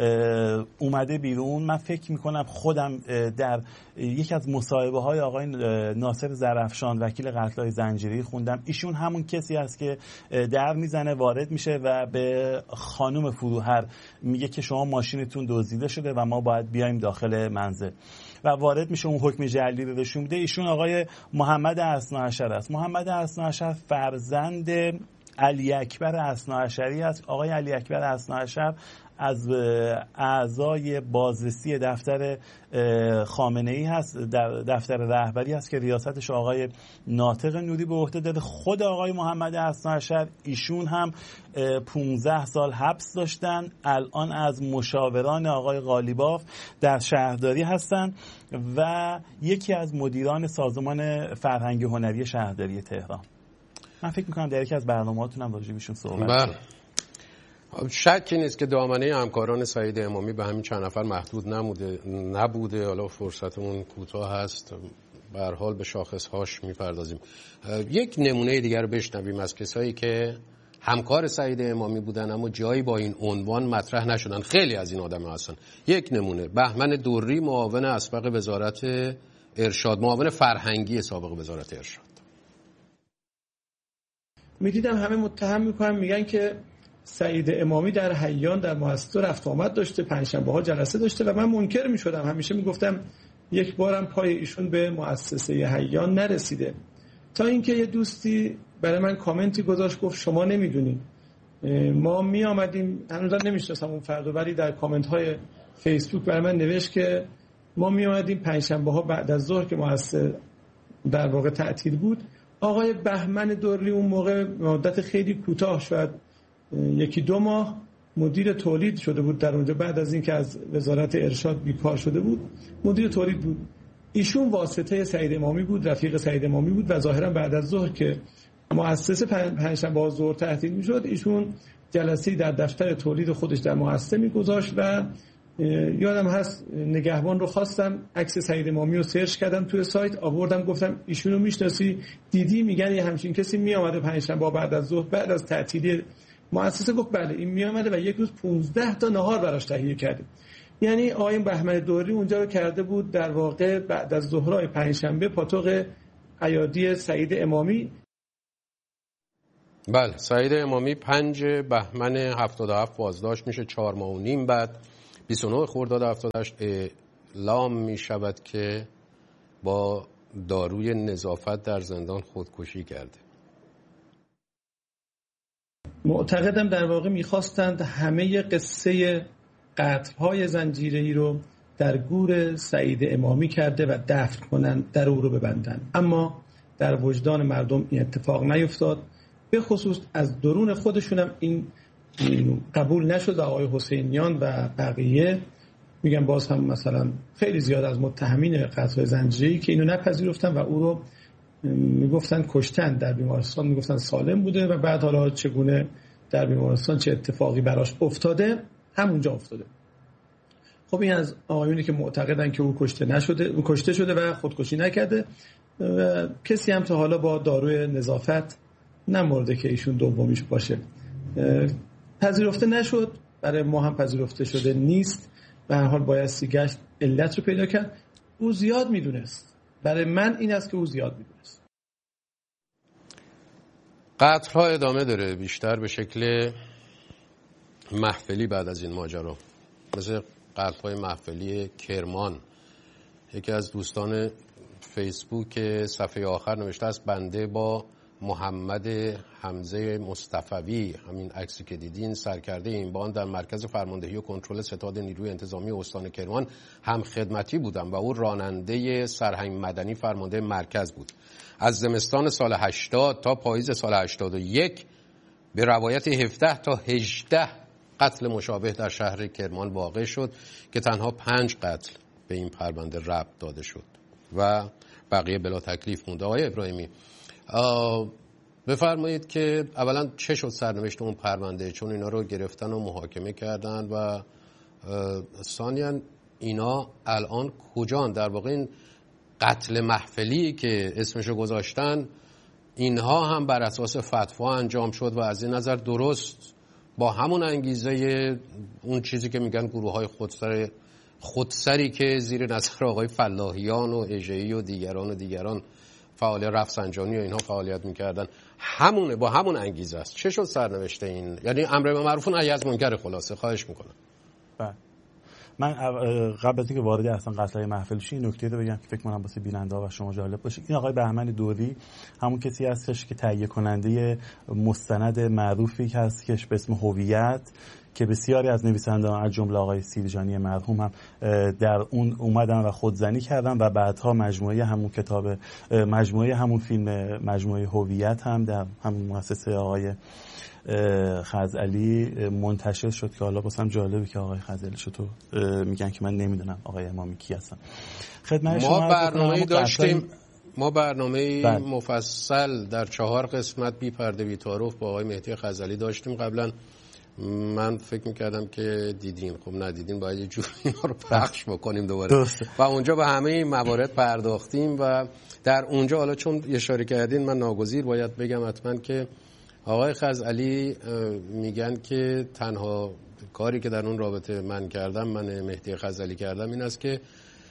اومده بیرون، من فکر میکنم خودم در یکی از مصاحبه های آقای ناصر زرافشان وکیل قتل‌های زنجیره‌ای خوندم، ایشون همون کسی است که در میزنه، وارد میشه و به خانم فروهر میگه که شما ماشینتون دزدیده شده و ما باید بیایم داخل منزل و وارد میشه، اون حکم جعلی رو نشون میده. ایشون آقای محمد اثناعشر است. محمد اثناعشر فرزند علی اکبر اثناعشری است. آقای علی اکبر اثناعشر از اعضای بازرسی دفتر خامنه‌ای هست، در دفتر رهبری هست که ریاستش آقای ناطق نوری به عهده داره. خود آقای محمد اثناعشر ایشون هم 15 سال حبس داشتن، الان از مشاوران آقای قالیباف در شهرداری هستن و یکی از مدیران سازمان فرهنگی هنری شهرداری تهران. من فکر میکنم در یکی از برنامه‌هاتون هم راجع بهشون صحبت کنم. شکی نیست که دامنه همکاران سعید امامی به همین چند نفر محدود نبوده. حالا فرصتمون کوتاه هست، به هر حال به شاخصهاش میپردازیم. یک نمونه دیگر رو بشنویم از کسایی که همکار سعید امامی بودن اما جایی با این عنوان مطرح نشدن. خیلی از این آدم‌ها هستن. یک نمونه بهمن دوری، معاون اسبق وزارت ارشاد، معاون فرهنگی سابق وزارت ارشاد. میدیدم همه متهم میکنن، میگن که سعید امامی در حیان در مؤسسه رفت آمد داشته، پنجشنبه ها جلسه داشته و من منکر میشدم. همیشه میگفتم یک بارم پای ایشون به مؤسسه حیان نرسیده، تا اینکه یه دوستی برای من کامنتی گذاشت، گفت شما نمیدونید ما می آمدیم، هنوز نمیشناسم اون فردو، ولی در کامنت های فیسبوک برای من نوشت که ما می آمدیم پنجشنبه ها بعد از ظهر که مؤسسه در واقع تعطیل بود. آقای بهمن دوری اون موقع مدت خیلی کوتاه، شاید 1-2 ماه مدیر تولید شده بود در اونجا، بعد از اینکه از وزارت ارشاد بیکار شده بود مدیر تولید بود. ایشون واسطه سعید امامی بود، رفیق سعید امامی بود و ظاهرا بعد از ظهر که مؤسسه پنجشنبه ها ظهر تعطیل میشد، ایشون جلسه‌ای در دفتر تولید خودش در مؤسسه میگذاشت و یادم هست نگهبان رو خواستم، عکس سعید امامی رو سرچ کردم توی سایت آوردم، گفتم ایشونو میشناسی؟ دیدی؟ میگن یه همچین کسی میامده پنجشنبه بعد از ظهر بعد از تعطیلی مؤسسه. گفت بله این میامده و یک روز 15 تا نهار براش تهیه کردیم. یعنی آقای بهمن دوری اونجا رو کرده بود در واقع بعد از ظهرهای پنجشنبه پاتوق ایادی سعید امامی. بله، سعید امامی 5 بهمن 77 بازداشت میشه، 4 ماه و نیم بعد 29 خرداد 78 اعلام می شود که با داروی نظافت در زندان خودکشی کرده. معتقدم در واقع میخواستند همه قصه قتل‌های زنجیره‌ای رو در گور سعید امامی کرده و دفن کنند، در او رو ببندن، اما در وجدان مردم این اتفاق نیفتاد. به خصوص از درون خودشونم این قبول نشد. آقای حسینیان و بقیه میگن باز هم مثلا خیلی زیاد از متهمین قتل زنجیره‌ای که اینو نپذیرفتن و او رو میگفتن کشتن، در بیمارستان میگفتن سالم بوده و بعد حالا چگونه در بیمارستان چه اتفاقی براش افتاده همونجا افتاده. خب این از آقایونی که معتقدن که او کشته شده و خودکشی نکرده و کسی هم تا حالا با داروی نظافت نمورده که ایشون دومیش باشه. پذیرفته نشد، برای ما هم پذیرفته شده نیست. به هر حال بایستی گشت علت رو پیدا کرد. او زیاد میدونست، برای من این است که او زیاد میدونست. قتل ها ادامه داره، بیشتر به شکل محفلی بعد از این ماجرا، مثل قتل های محفلی کرمان. یکی از دوستان فیسبوک صفحه آخر نوشته است بنده با محمد حمزه مصطفوی، همین عکسی که دیدین، سرکرده این باند در مرکز فرماندهی و کنترل ستاد نیروی انتظامی استان کرمان هم خدمتی بودم و او راننده سرهنگ مدنی فرمانده مرکز بود. از زمستان سال 80 تا پاییز سال 81 به روایت 17 تا 18 قتل مشابه در شهر کرمان واقع شد که تنها 5 قتل به این پرونده ربط داده شد و بقیه بلا تکلیف مونده. آقای ابراهیمی، بفرمایید که اولا چه شد سرنوشت اون پرونده، چون اینا رو گرفتن و محاکمه کردن و ثانیاً اینا الان کجان؟ در واقع این قتل محفلی که اسمشو گذاشتن اینها هم بر اساس فتوا انجام شد و از این نظر درست با همون انگیزه اون چیزی که میگن گروه‌های خودسری که زیر نظر آقای فلاحیان و اژه‌ای و دیگران فعال رفسنجانی و اینها فعالیت میکردن، همونه، با همون انگیزه است. چه شد سرنوشت این؟ یعنی امر به معروف و نهی از منکر، خلاصه خواهش میکنم. بله، من قبل از اینکه وارد اصلا قتل‌های محفل شیم نکته رو بگم که فکر کنم واسه بیننده‌ها و شما جالب باشه. این آقای بهمن دوری همون کسی هستش که تهیه کننده مستند معروفی هست که به اسم هویت، که بسیاری از نویسندگان از جمله آقای سیرجانی مرحوم هم در اون اومدن و خودزنی کردن و بعدها مجموعه همون کتاب، مجموعه همون فیلم، مجموعه هویت هم در همون مؤسسه آقای خزعلی منتشر شد که حالا واسم جالبه که آقای خزعلی شو میگن که من نمیدونم آقای امامی کی هستن. خدمت شما برنامه‌ای داشتیم، ما برنامه مفصل در 4 قسمت بی پرده بی تعارف با آقای مهدی خزعلی داشتیم قبلا. من فکر میکردم که دیدین، خب ندیدین، باید یه جوری اینا رو پخش بکنیم دوباره و اونجا به همه این موارد پرداختیم و در اونجا حالا چون اشاره کردین من ناگزیر باید بگم حتما که آقای خزعلی میگن که تنها کاری که در اون رابطه من کردم، من مهدی خزعلی کردم، این است که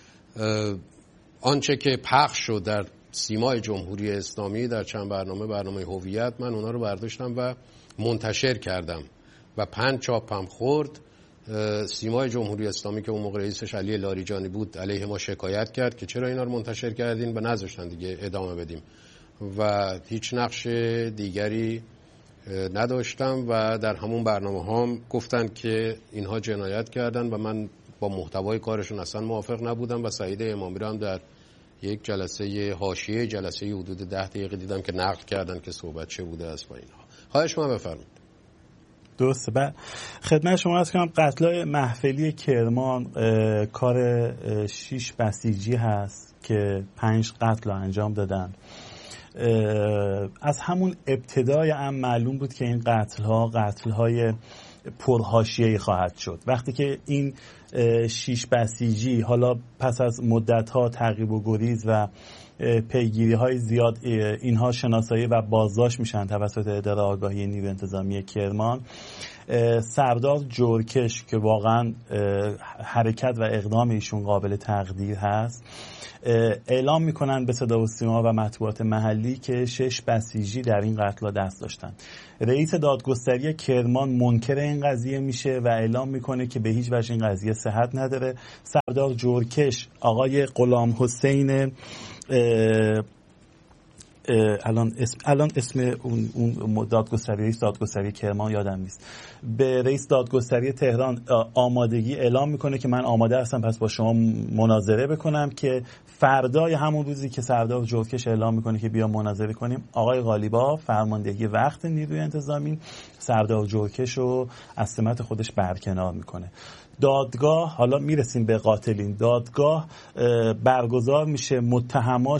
آنچه که پخش شد در سیمای جمهوری اسلامی در چند برنامه هویت، من اونا رو برداشتم و منتشر کردم و 5 چاپ هم خورد. سیمای جمهوری اسلامی که اون موقع رئیسش علی لاریجانی بود علیه ما شکایت کرد که چرا اینا رو منتشر کردین و نذاشتن دیگه ادامه بدیم و هیچ نقش دیگری نداشتم و در همون برنامه هم گفتن که اینها جنایت کردن و من با محتوای کارشون اصلا موافق نبودم و سعید امامی رو هم در یک جلسه حاشیه جلسه حدود 10 دقیقه دیدم که نقل کردن که صحبت چه بوده است با اینها. خواهش من بفرمایید. درسته. بعد خدمت شما عرض کنم قتل‌های محفلی کرمان کار 6 بسیجی هست که 5 قتل رو انجام دادن. از همون ابتدای هم معلوم بود که این قتل‌های پرحاشیه‌ای خواهد شد. وقتی که این 6 بسیجی حالا پس از مدت‌ها تعقیب و گریز و پیگیری‌های زیاد اینها شناسایی و بازداشت میشن توسط اداره آگاهی نیروی انتظامی کرمان، سردار جورکش که واقعا حرکت و اقدام ایشون قابل تقدیر هست، اعلام میکنن به صدا و سیما و مطبوعات محلی که 6 بسیجی در این قتل دست داشتن. رئیس دادگستری کرمان منکر این قضیه میشه و اعلام میکنه که به هیچ وجه این قضیه صحت نداره. سردار جورکش آقای غلام حسین الان اسم اون رئیس دادگستری کرمان یادم نیست، به رئیس دادگستری تهران آمادگی اعلام میکنه که من آماده هستم پس با شما مناظره بکنم، که فردای همون روزی که سردار جورکش اعلام میکنه که بیا مناظره کنیم، آقای قالیباف فرماندهی وقت نیروی انتظامی سردار جورکش رو از سمت خودش برکنار میکنه. دادگاه، حالا میرسیم به قاتلین، دادگاه برگزار میشه، متهما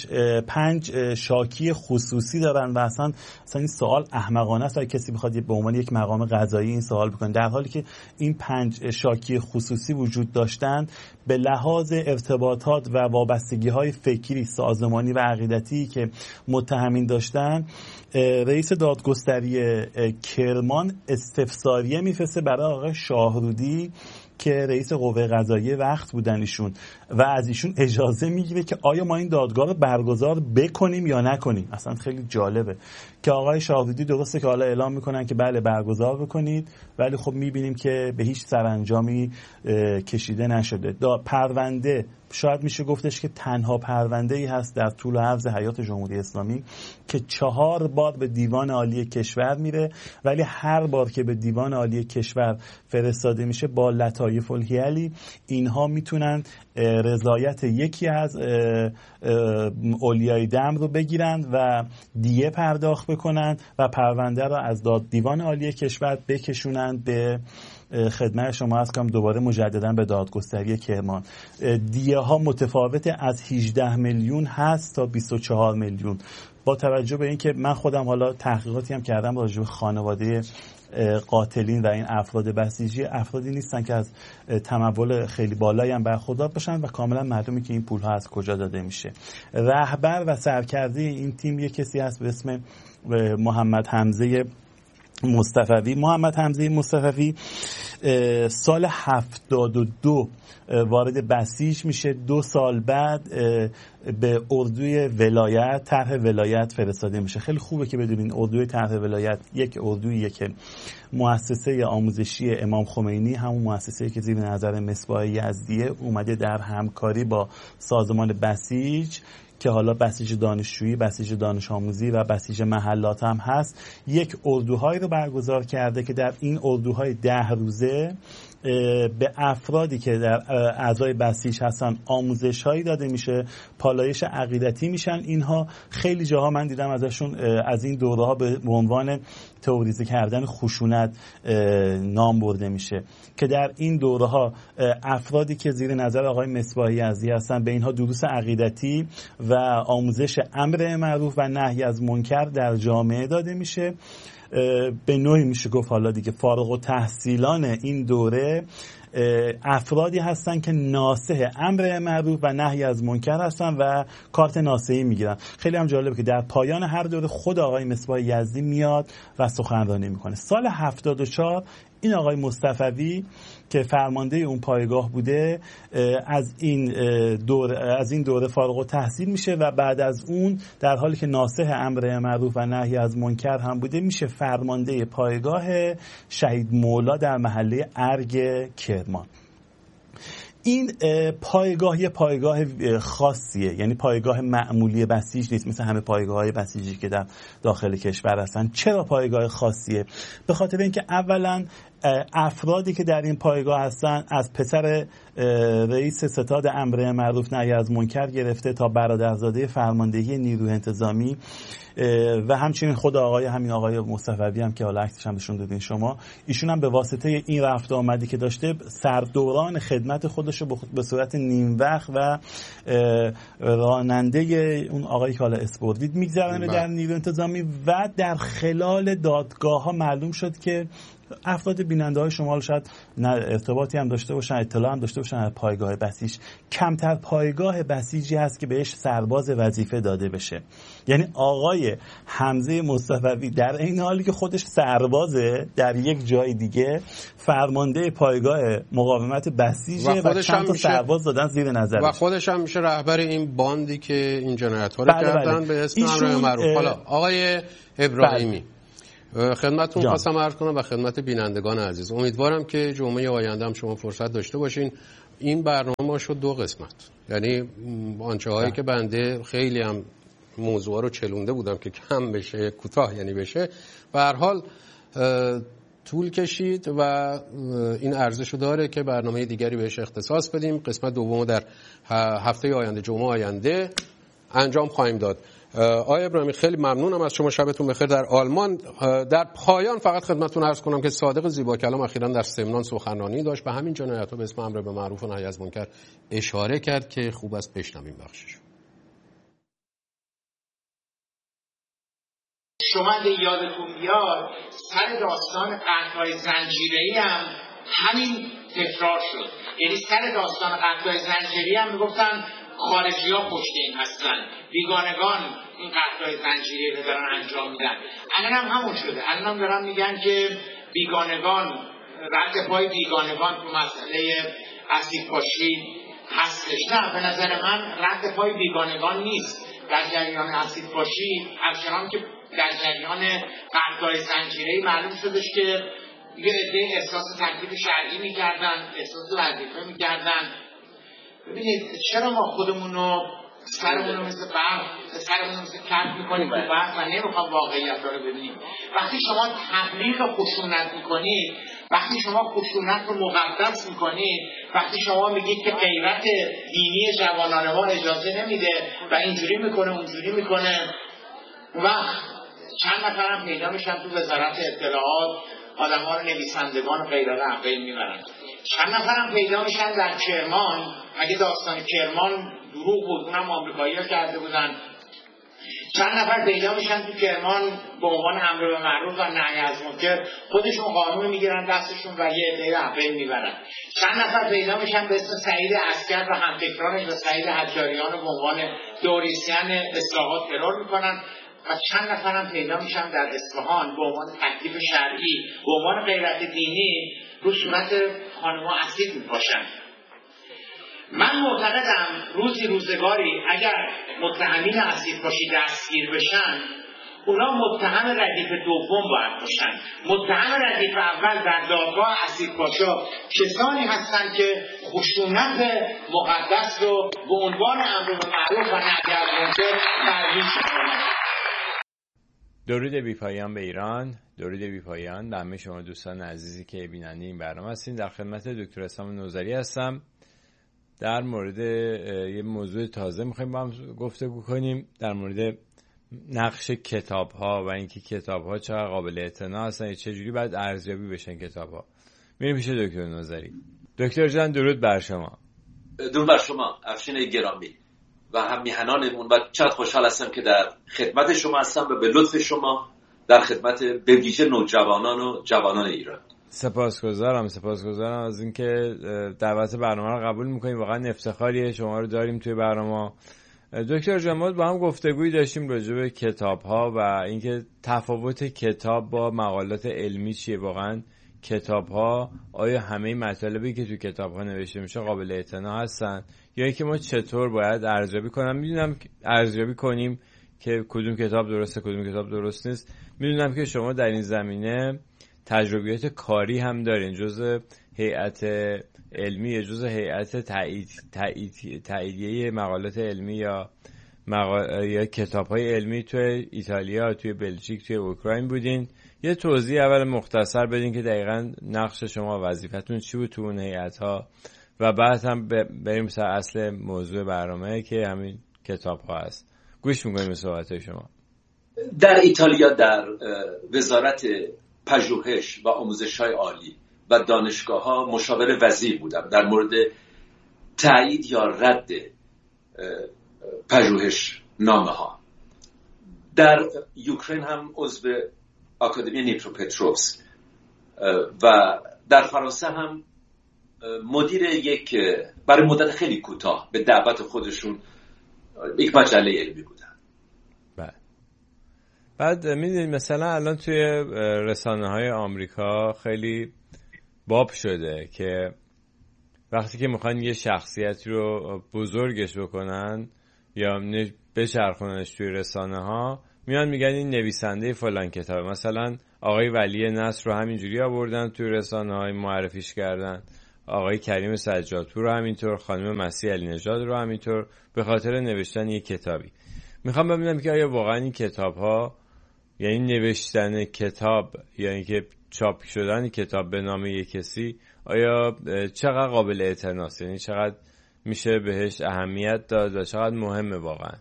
5 شاکی خصوصی دارن و اصلا این سوال احمقانه است اگه کسی بخواد به عنوان یک مقام قضایی این سوال بکنه، در حالی که این 5 شاکی خصوصی وجود داشتن به لحاظ ارتباطات و وابستگی‌های فکری، سازمانی و عقیدتی که متهمین داشتن، رئیس دادگستری کرمان استفساریه میفرسته برای آقای شاهرودی که رئیس قوه قضاییه وقت بودن ایشون و از ایشون اجازه میگیره که آیا ما این دادگاه رو برگزار بکنیم یا نکنیم. اصلا خیلی جالبه که آقای شاهرودی درسته که حالا اعلام میکنن که بله برگزار بکنید، ولی خب میبینیم که به هیچ سرانجامی کشیده نشده. پرونده شاید میشه گفتش که تنها پرونده‌ای هست در طول و عرض حیات جمهوری اسلامی که 4 بار به دیوان عالی کشور میره، ولی هر بار که به دیوان عالی کشور فرستاده میشه با لطایف الحیلی اینها میتونن رضایت یکی از اولیای دم رو بگیرن و دیه پرداخت بکنن و پرونده رو از دیوان عالی کشور بکشونن به خدمت شما هست کنم دوباره مجددا به دادگستری کرمان. دیه ها متفاوت از 18 میلیون هست تا 24 میلیون. با توجه به اینکه من خودم حالا تحقیقاتی هم کردم راجع به خانواده قاتلین و این افراد بسیجی، افرادی نیستن که از تمول خیلی بالایی هم برخوردار باشن و کاملا معلومه که این پول ها از کجا داده میشه. رهبر و سرکرده این تیم یک کسی هست به اسم محمد حمزه مصطفی. محمد حمزه مصطفی سال 72 وارد بسیج میشه. 2 سال بعد به اردوی ولایت، طرح ولایت فرستاده میشه. خیلی خوبه که بدونین اردوی طرح ولایت یک اردویه که مؤسسه آموزشی امام خمینی، همون مؤسسه‌ای که زیر نظر مصباح یزدیه، اومده در همکاری با سازمان بسیج که حالا بسیج دانشجویی، بسیج دانش آموزی و بسیج محلات هم هست، یک اردوهایی رو برگزار کرده که در این اردوهای 10 روزه به افرادی که در اعضای بسیج هستن آموزش هایی داده میشه، پالایش عقیدتی میشن. اینها خیلی جاها من دیدم ازشون از این دوره ها به عنوان تئوریزه کردن خشونت نام برده میشه که در این دوره ها افرادی که زیر نظر آقای مصباح یزدی هستن به اینها دروس عقیدتی و آموزش امر معروف و نهی از منکر در جامعه داده میشه. به نوعی میشه گفت حالا دیگه فارغ التحصیلان این دوره افرادی هستن که ناصح امر معروف و نهی از منکر هستن و کارت ناصحی میگیرن. خیلی هم جالبه که در پایان هر دوره خود آقای مصباح یزدی میاد و سخنرانی میکنه. سال 74 این آقای مصطفی که فرمانده اون پایگاه بوده از این دوره فارغ التحصیل میشه و بعد از اون در حالی که ناصح امر معروف و نهی از منکر هم بوده میشه فرمانده پایگاه شهید مولا در محله ارگ کرمان. این پایگاه یه پایگاه خاصیه، یعنی پایگاه معمولی بسیج نیست مثل همه پایگاه‌های بسیجی که در داخل کشور هستن. چرا پایگاه خاصیه؟ به خاطر اینکه اولا افرادی که در این پایگاه هستن از پسر رئیس ستاد امر معروف نهی از منکر گرفته تا برادرزاده فرماندهی نیروی انتظامی و همچنین خود همین آقای مصطفی هم که حالا عکسش هم نشون دادین شما، ایشون هم به واسطه این رفت آمدی که داشته سردوران خدمت خودش رو به صورت نیم وقت و راننده اون آقایی که حالا اسپوردید میگذرونه در نیروی انتظامی و در خلال دادگاه ها معلوم شد که افراد بیننده های شما شاید ارتباطی هم داشته باشن، اطلاع هم داشته باشن از پایگاه بسیج. کمتر پایگاه بسیجی هست که بهش سرباز وظیفه داده بشه. یعنی آقای حمزه مصطفی در این حالی که خودش سربازه در یک جای دیگه فرمانده پایگاه مقاومت بسیجه و چند تا سرباز دادن زیر نظرش و خودش هم میشه رهبر این باندی که این جنایت‌ها رو کردن به اسم امر معروف. حالا آقای ابراهیمی خدمتتون خواستم عرض کنم و خدمت بینندگان عزیز، امیدوارم که جمعه آینده هم شما فرصت داشته باشین. این برنامه ما شد 2 قسمت، یعنی آنچه هایی که بنده خیلی هم موضوع رو چلونده بودم که کم بشه، کوتاه یعنی بشه، به هر حال طول کشید و این ارزشو داره که برنامه دیگری بهش اختصاص بدیم. قسمت دوم در هفته آینده، جمعه آینده انجام خواهیم داد. آقای ابراهیمی خیلی ممنونم از شما، شبتون بخیر در آلمان. در پایان فقط خدمتتون عرض کنم که صادق زیبا کلام اخیراً در سمنان سخنرانی داشت، به همین جنایت‌ها به اسم امر به معروف و نهی از منکر اشاره کرد که خوب است بشنویم بخشش. شما یادتون بیاد سر داستان قتل‌های زنجیره‌ای هم همین تکرار شد. یعنی سر داستان قتل‌های زنجیره‌ای هم میگفتن خارجی‌ها پشت این هستن، بیگانگان این قتل‌های زنجیره‌ای رو دارن انجام میدن. الان هم همون شده. الان هم دارن میگن که بیگانگان، رد پای بیگانگان تو مسئله اسیدپاشی هستش. نه، به نظر من رد پای بیگانگان نیست. در جریان اسیدپاشی همچنان که در جریان قتل‌های زنجیره‌ای معلوم شدش که یه عده احساس تکلیف شرعی می‌کردن، احساس وظیفه می‌کردن. ببینید چرا ما خودمونو سرمونو مثل برق، سرمونو مثل کف می‌کنیم و نمی‌خوام واقعیت رو ببینیم. وقتی شما تبلیغ خشونت می‌کنید، وقتی شما خشونت رو مقدس می‌کنید، وقتی شما میگید که غیرت دینی جوانان ما اجازه نمیده و اینجوری می‌کنه اونجوری می‌کنه، و چند نفرم پیدا میشن تو وزارت اطلاعات، آدم‌ها رو نویسندگان و غیره رو بین میبرن. چند نفرم پیدا میشن در کرمان، اگه داستان کرمان دروغ بود اونم آمریکایی‌ها کرده بودن. چند نفر پیدا میشن تو کرمان به عنوان امر به معروف و نهی از منکر خودشون قانون میگیرن دستشون و یه عده رو بین میبرن. چند نفر پیدا میشن به اسم سعید عسکر و همفکرانش و سعید حجاریان به عنوان دوریسین اصلاحات ترور میکنن. و چند نفرم پیدا میشن در اصفهان به عنوان تکلیف شرعی، به عنوان غیرت دینی رو صورت خانم‌ها اسید میپاشن. من معتقدم روزگاری اگر متهمین اسیدپاشی دستگیر بشن، اونا متهم ردیف دوم باید باشن. متهم ردیف اول در دادگاه اسیدپاشا کسانی هستند که خشونت مقدس رو به عنوان امر به معروف و نهی از منکر ترویج می‌کنند. درود بی‌پایان به ایران، درود بی‌پایان به همه شما دوستان عزیزی که بیننده این برنامه هستین. در خدمت دکتر اسلام نوذری هستم. در مورد یه موضوع تازه می‌خوایم با هم گفتگو کنیم، در مورد نقش کتاب‌ها و اینکه کتاب‌ها چقدر قابل اعتنا هستن، چه جوری باید ارزیابی بشن کتاب‌ها. میریم پیش دکتر نوذری. دکتر جان درود بر شما. درود بر شما افشین گرامی و هم میهنانمون، و چقدر خوشحال هستم که در خدمت شما هستم و به لطف شما در خدمت به ویژه نوجوانان و جوانان ایران. سپاسگزارم از اینکه دعوت برنامه رو قبول میکنیم. واقعا افتخاریه شما رو داریم توی برنامه. دکتر جمال با هم گفتگویی داشتیم راجع به کتاب‌ها و اینکه تفاوت کتاب با مقالات علمی چیه. واقعا کتاب‌ها آیا همه مطالبی که تو کتاب‌ها نوشته میشه قابل اعتنا هستن، یا اینکه ما چطور باید ارزیابی کنیم که کدوم کتاب درسته کدوم کتاب درست نیست. میدونم که شما در این زمینه تجربیات کاری هم دارین، جزء هیئت علمی، جزء هیئت تاییدیه مقالات علمی یا کتاب‌های علمی توی ایتالیا، توی بلژیک، توی اوکراین بودین یه توضیح اول مختصر بدین که دقیقاً نقش شما وظیفتون چی بود تو اون هیئت‌ها و بعد هم بریم سر اصل موضوع برنامه که همین کتاب‌ها هست. گوش می‌کنیم به صحبت‌های شما. در ایتالیا در وزارت پژوهش و آموزش‌های عالی و دانشگاه‌ها مشاور وزیر بودم در مورد تایید یا رد پژوهش نامه‌ها. در اوکراین هم عضو آکادمی نیپروپتروفسک و در فرانسه هم مدیر یک برای مدت خیلی کوتاه به دعوت خودشون یک مجله علمی بودن. بعد میدونید مثلا الان توی رسانه‌های آمریکا خیلی باب شده که وقتی که میخوان یه شخصیتی رو بزرگش بکنن یا بچرخوننش توی رسانه‌ها، میان میگن این نویسنده فلان کتاب. مثلا آقای ولی نصر رو همینجوری آوردن توی رسانه‌های معرفیش کردن، آقای کریم سجادپور رو همینطور، خانم مسیح علی نژاد رو همینطور، به خاطر نوشتن یک کتابی. میخوام ببینم که آیا واقعا این کتاب‌ها، یعنی نوشتن کتاب یا اینکه چاپ شدن کتاب به نام یک کسی، آیا چقدر قابل اعتناست، یعنی چقدر میشه بهش اهمیت داد و چقدر مهمه واقعا؟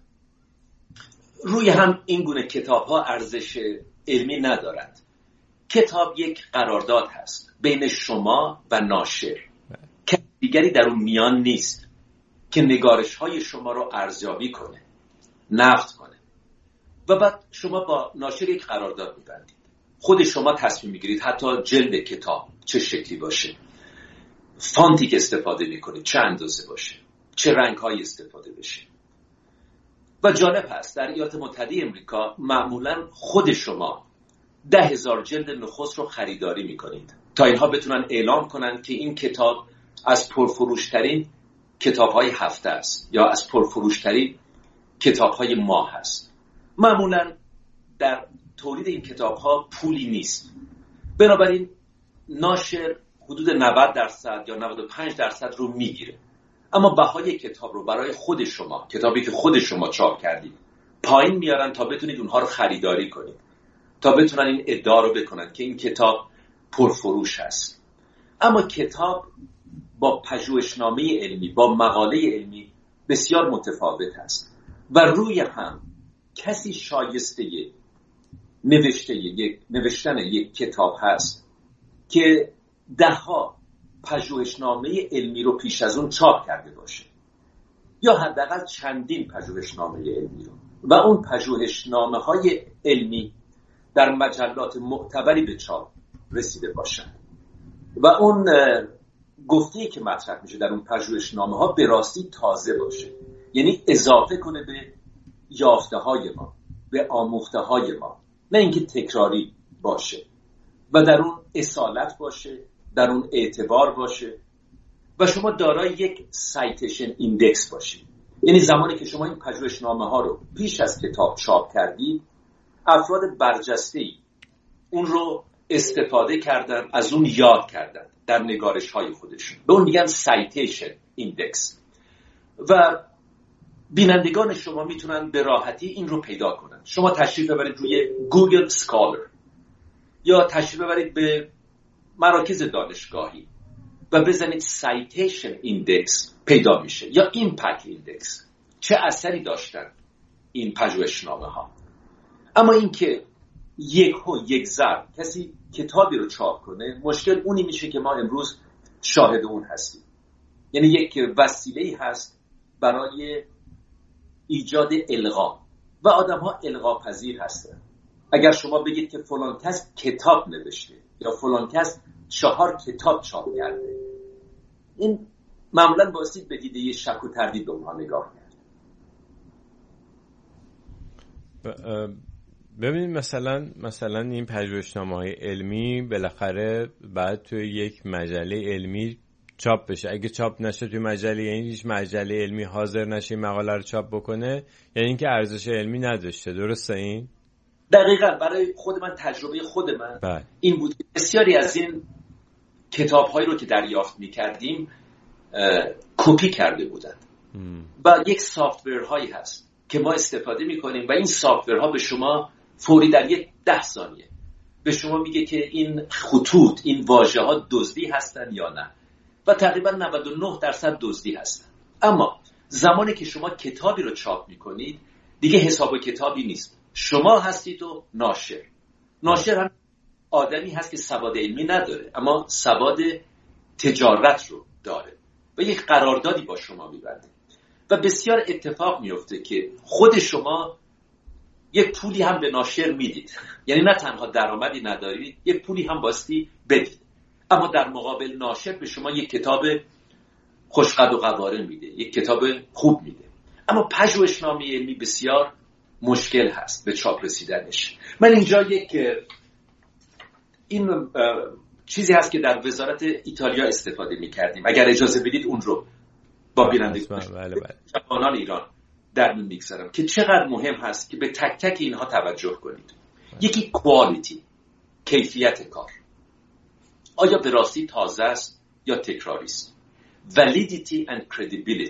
روی هم این گونه کتاب‌ها ارزش علمی ندارد. کتاب یک قرارداد هست بین شما و ناشر. کسی دیگری در اون میان نیست که نگارش‌های شما رو ارزیابی کنه، نقد کنه و بعد شما با ناشر یک قرارداد می‌بندید. خود شما تصمیم می‌گیرید حتی جلد کتاب چه شکلی باشه، فانتی که استفاده می‌کنید چه اندازه باشه، چه رنگ‌هایی استفاده بشه. و جالب هست در ایالات متحده امریکا معمولاً خود شما 10,000 جلد نخست رو خریداری می‌کنید تا اینها بتونن اعلام کنن که این کتاب از پرفروشترین کتاب‌های هفته است یا از پرفروشترین کتاب‌های ماه است. معمولاً در تولید این کتاب‌ها پولی نیست، بنابراین ناشر حدود 90% یا 95% رو میگیره، اما بهای کتاب رو برای خود شما، کتابی که خود شما چاپ کردید، پایین میارن تا بتونید اونها رو خریداری کنید، تا بتونن این ادعا رو بکنن که این کتاب پرفروش هست. اما کتاب با پژوهشنامه علمی، با مقاله علمی بسیار متفاوت است و روی هم کسی شایسته نوشتن یک کتاب هست که دهها پژوهشنامه علمی رو پیش از اون چاپ کرده باشه یا حداقل چندین پژوهشنامه علمی رو و اون پژوهشنامه‌های علمی در مجلات معتبری به چاپ رسیده باشن و اون گفته‌ای که مطرح میشه در اون پژوهشنامه‌ها به راستی تازه باشه، یعنی اضافه کنه به یافته‌های ما، به آموخته‌های ما، نه اینکه تکراری باشه و در اون اصالت باشه، در اون اعتبار باشه و شما دارای یک سایتیشن ایندکس باشید. یعنی زمانی که شما این پژوهشنامه‌ها رو پیش از کتاب چاپ کردید، افراد برجسته‌ای اون رو استفاده کردن، از اون یاد کردن در نگارش‌های خودشون. به اون میگن سایتیشن ایندکس و بینندگان شما میتونن به راحتی این رو پیدا کنن. شما تشریف ببرید روی گوگل سکالر یا تشریف ببرید به مراکز دانشگاهی و بزنید سایتیشن ایندکس، پیدا میشه، یا ایمپکت ایندکس، چه اثری داشتن این پژوهشنامه‌ها. اما این که یک ضرب کسی کتابی رو چاپ کنه، مشکل اونی میشه که ما امروز شاهد اون هستیم. یعنی یک وسیله‌ای هست برای ایجاد القا و آدم‌ها القا پذیر هستن. اگر شما بگید که فلان کس کتاب نوشته یا فلان کس 4 کتاب چاپ کرده، این معمولاً باعث به دیده شک و تردید به اونها نگاه کرد. ببینید مثلا این پژوهشنامه‌های علمی بالاخره بعد توی یک مجله علمی چاپ بشه. اگه چاپ نشه توی مجله، یعنی هیچ مجله علمی حاضر نشه این مقاله رو چاپ بکنه، یعنی اینکه ارزش علمی نداشته. درسته این؟ دقیقاً. برای خود من، تجربه خود من این بود که بسیاری از این کتاب‌هایی رو که دریافت می‌کردیم کپی کرده بودند و یک سافت‌ورهایی هست که ما استفاده می‌کنیم و این سافت‌ورها به شما فوری در یک 10 ثانیه به شما میگه که این خطوط، این واژه ها دزدی هستن یا نه، و تقریبا 99% دزدی هستن. اما زمانی که شما کتابی رو چاپ میکنید دیگه حساب و کتابی نیست، شما هستید و ناشر هم آدمی هست که سواد علمی نداره اما سواد تجارت رو داره و یک قراردادی با شما میبنده و بسیار اتفاق میفته که خود شما یک پولی هم به ناشر میدید، یعنی نه تنها درآمدی ندارید، یک پولی هم باستی بدید، اما در مقابل ناشر به شما یک کتاب خوشقد و قواره میده، یک کتاب خوب میده. اما پژوهشنامه علمی بسیار مشکل هست به چاپ رسیدنش. من اینجا این چیزی هست که در وزارت ایتالیا استفاده میکردیم، اگر اجازه بدید اون رو با بینندگان جوانان ایران در میون میگذارم که چقدر مهم هست که به تک تک اینها توجه کنید. یکی کوالیتی، کیفیت کار، آیا به راستی تازه است یا تکراری است. Validity and credibility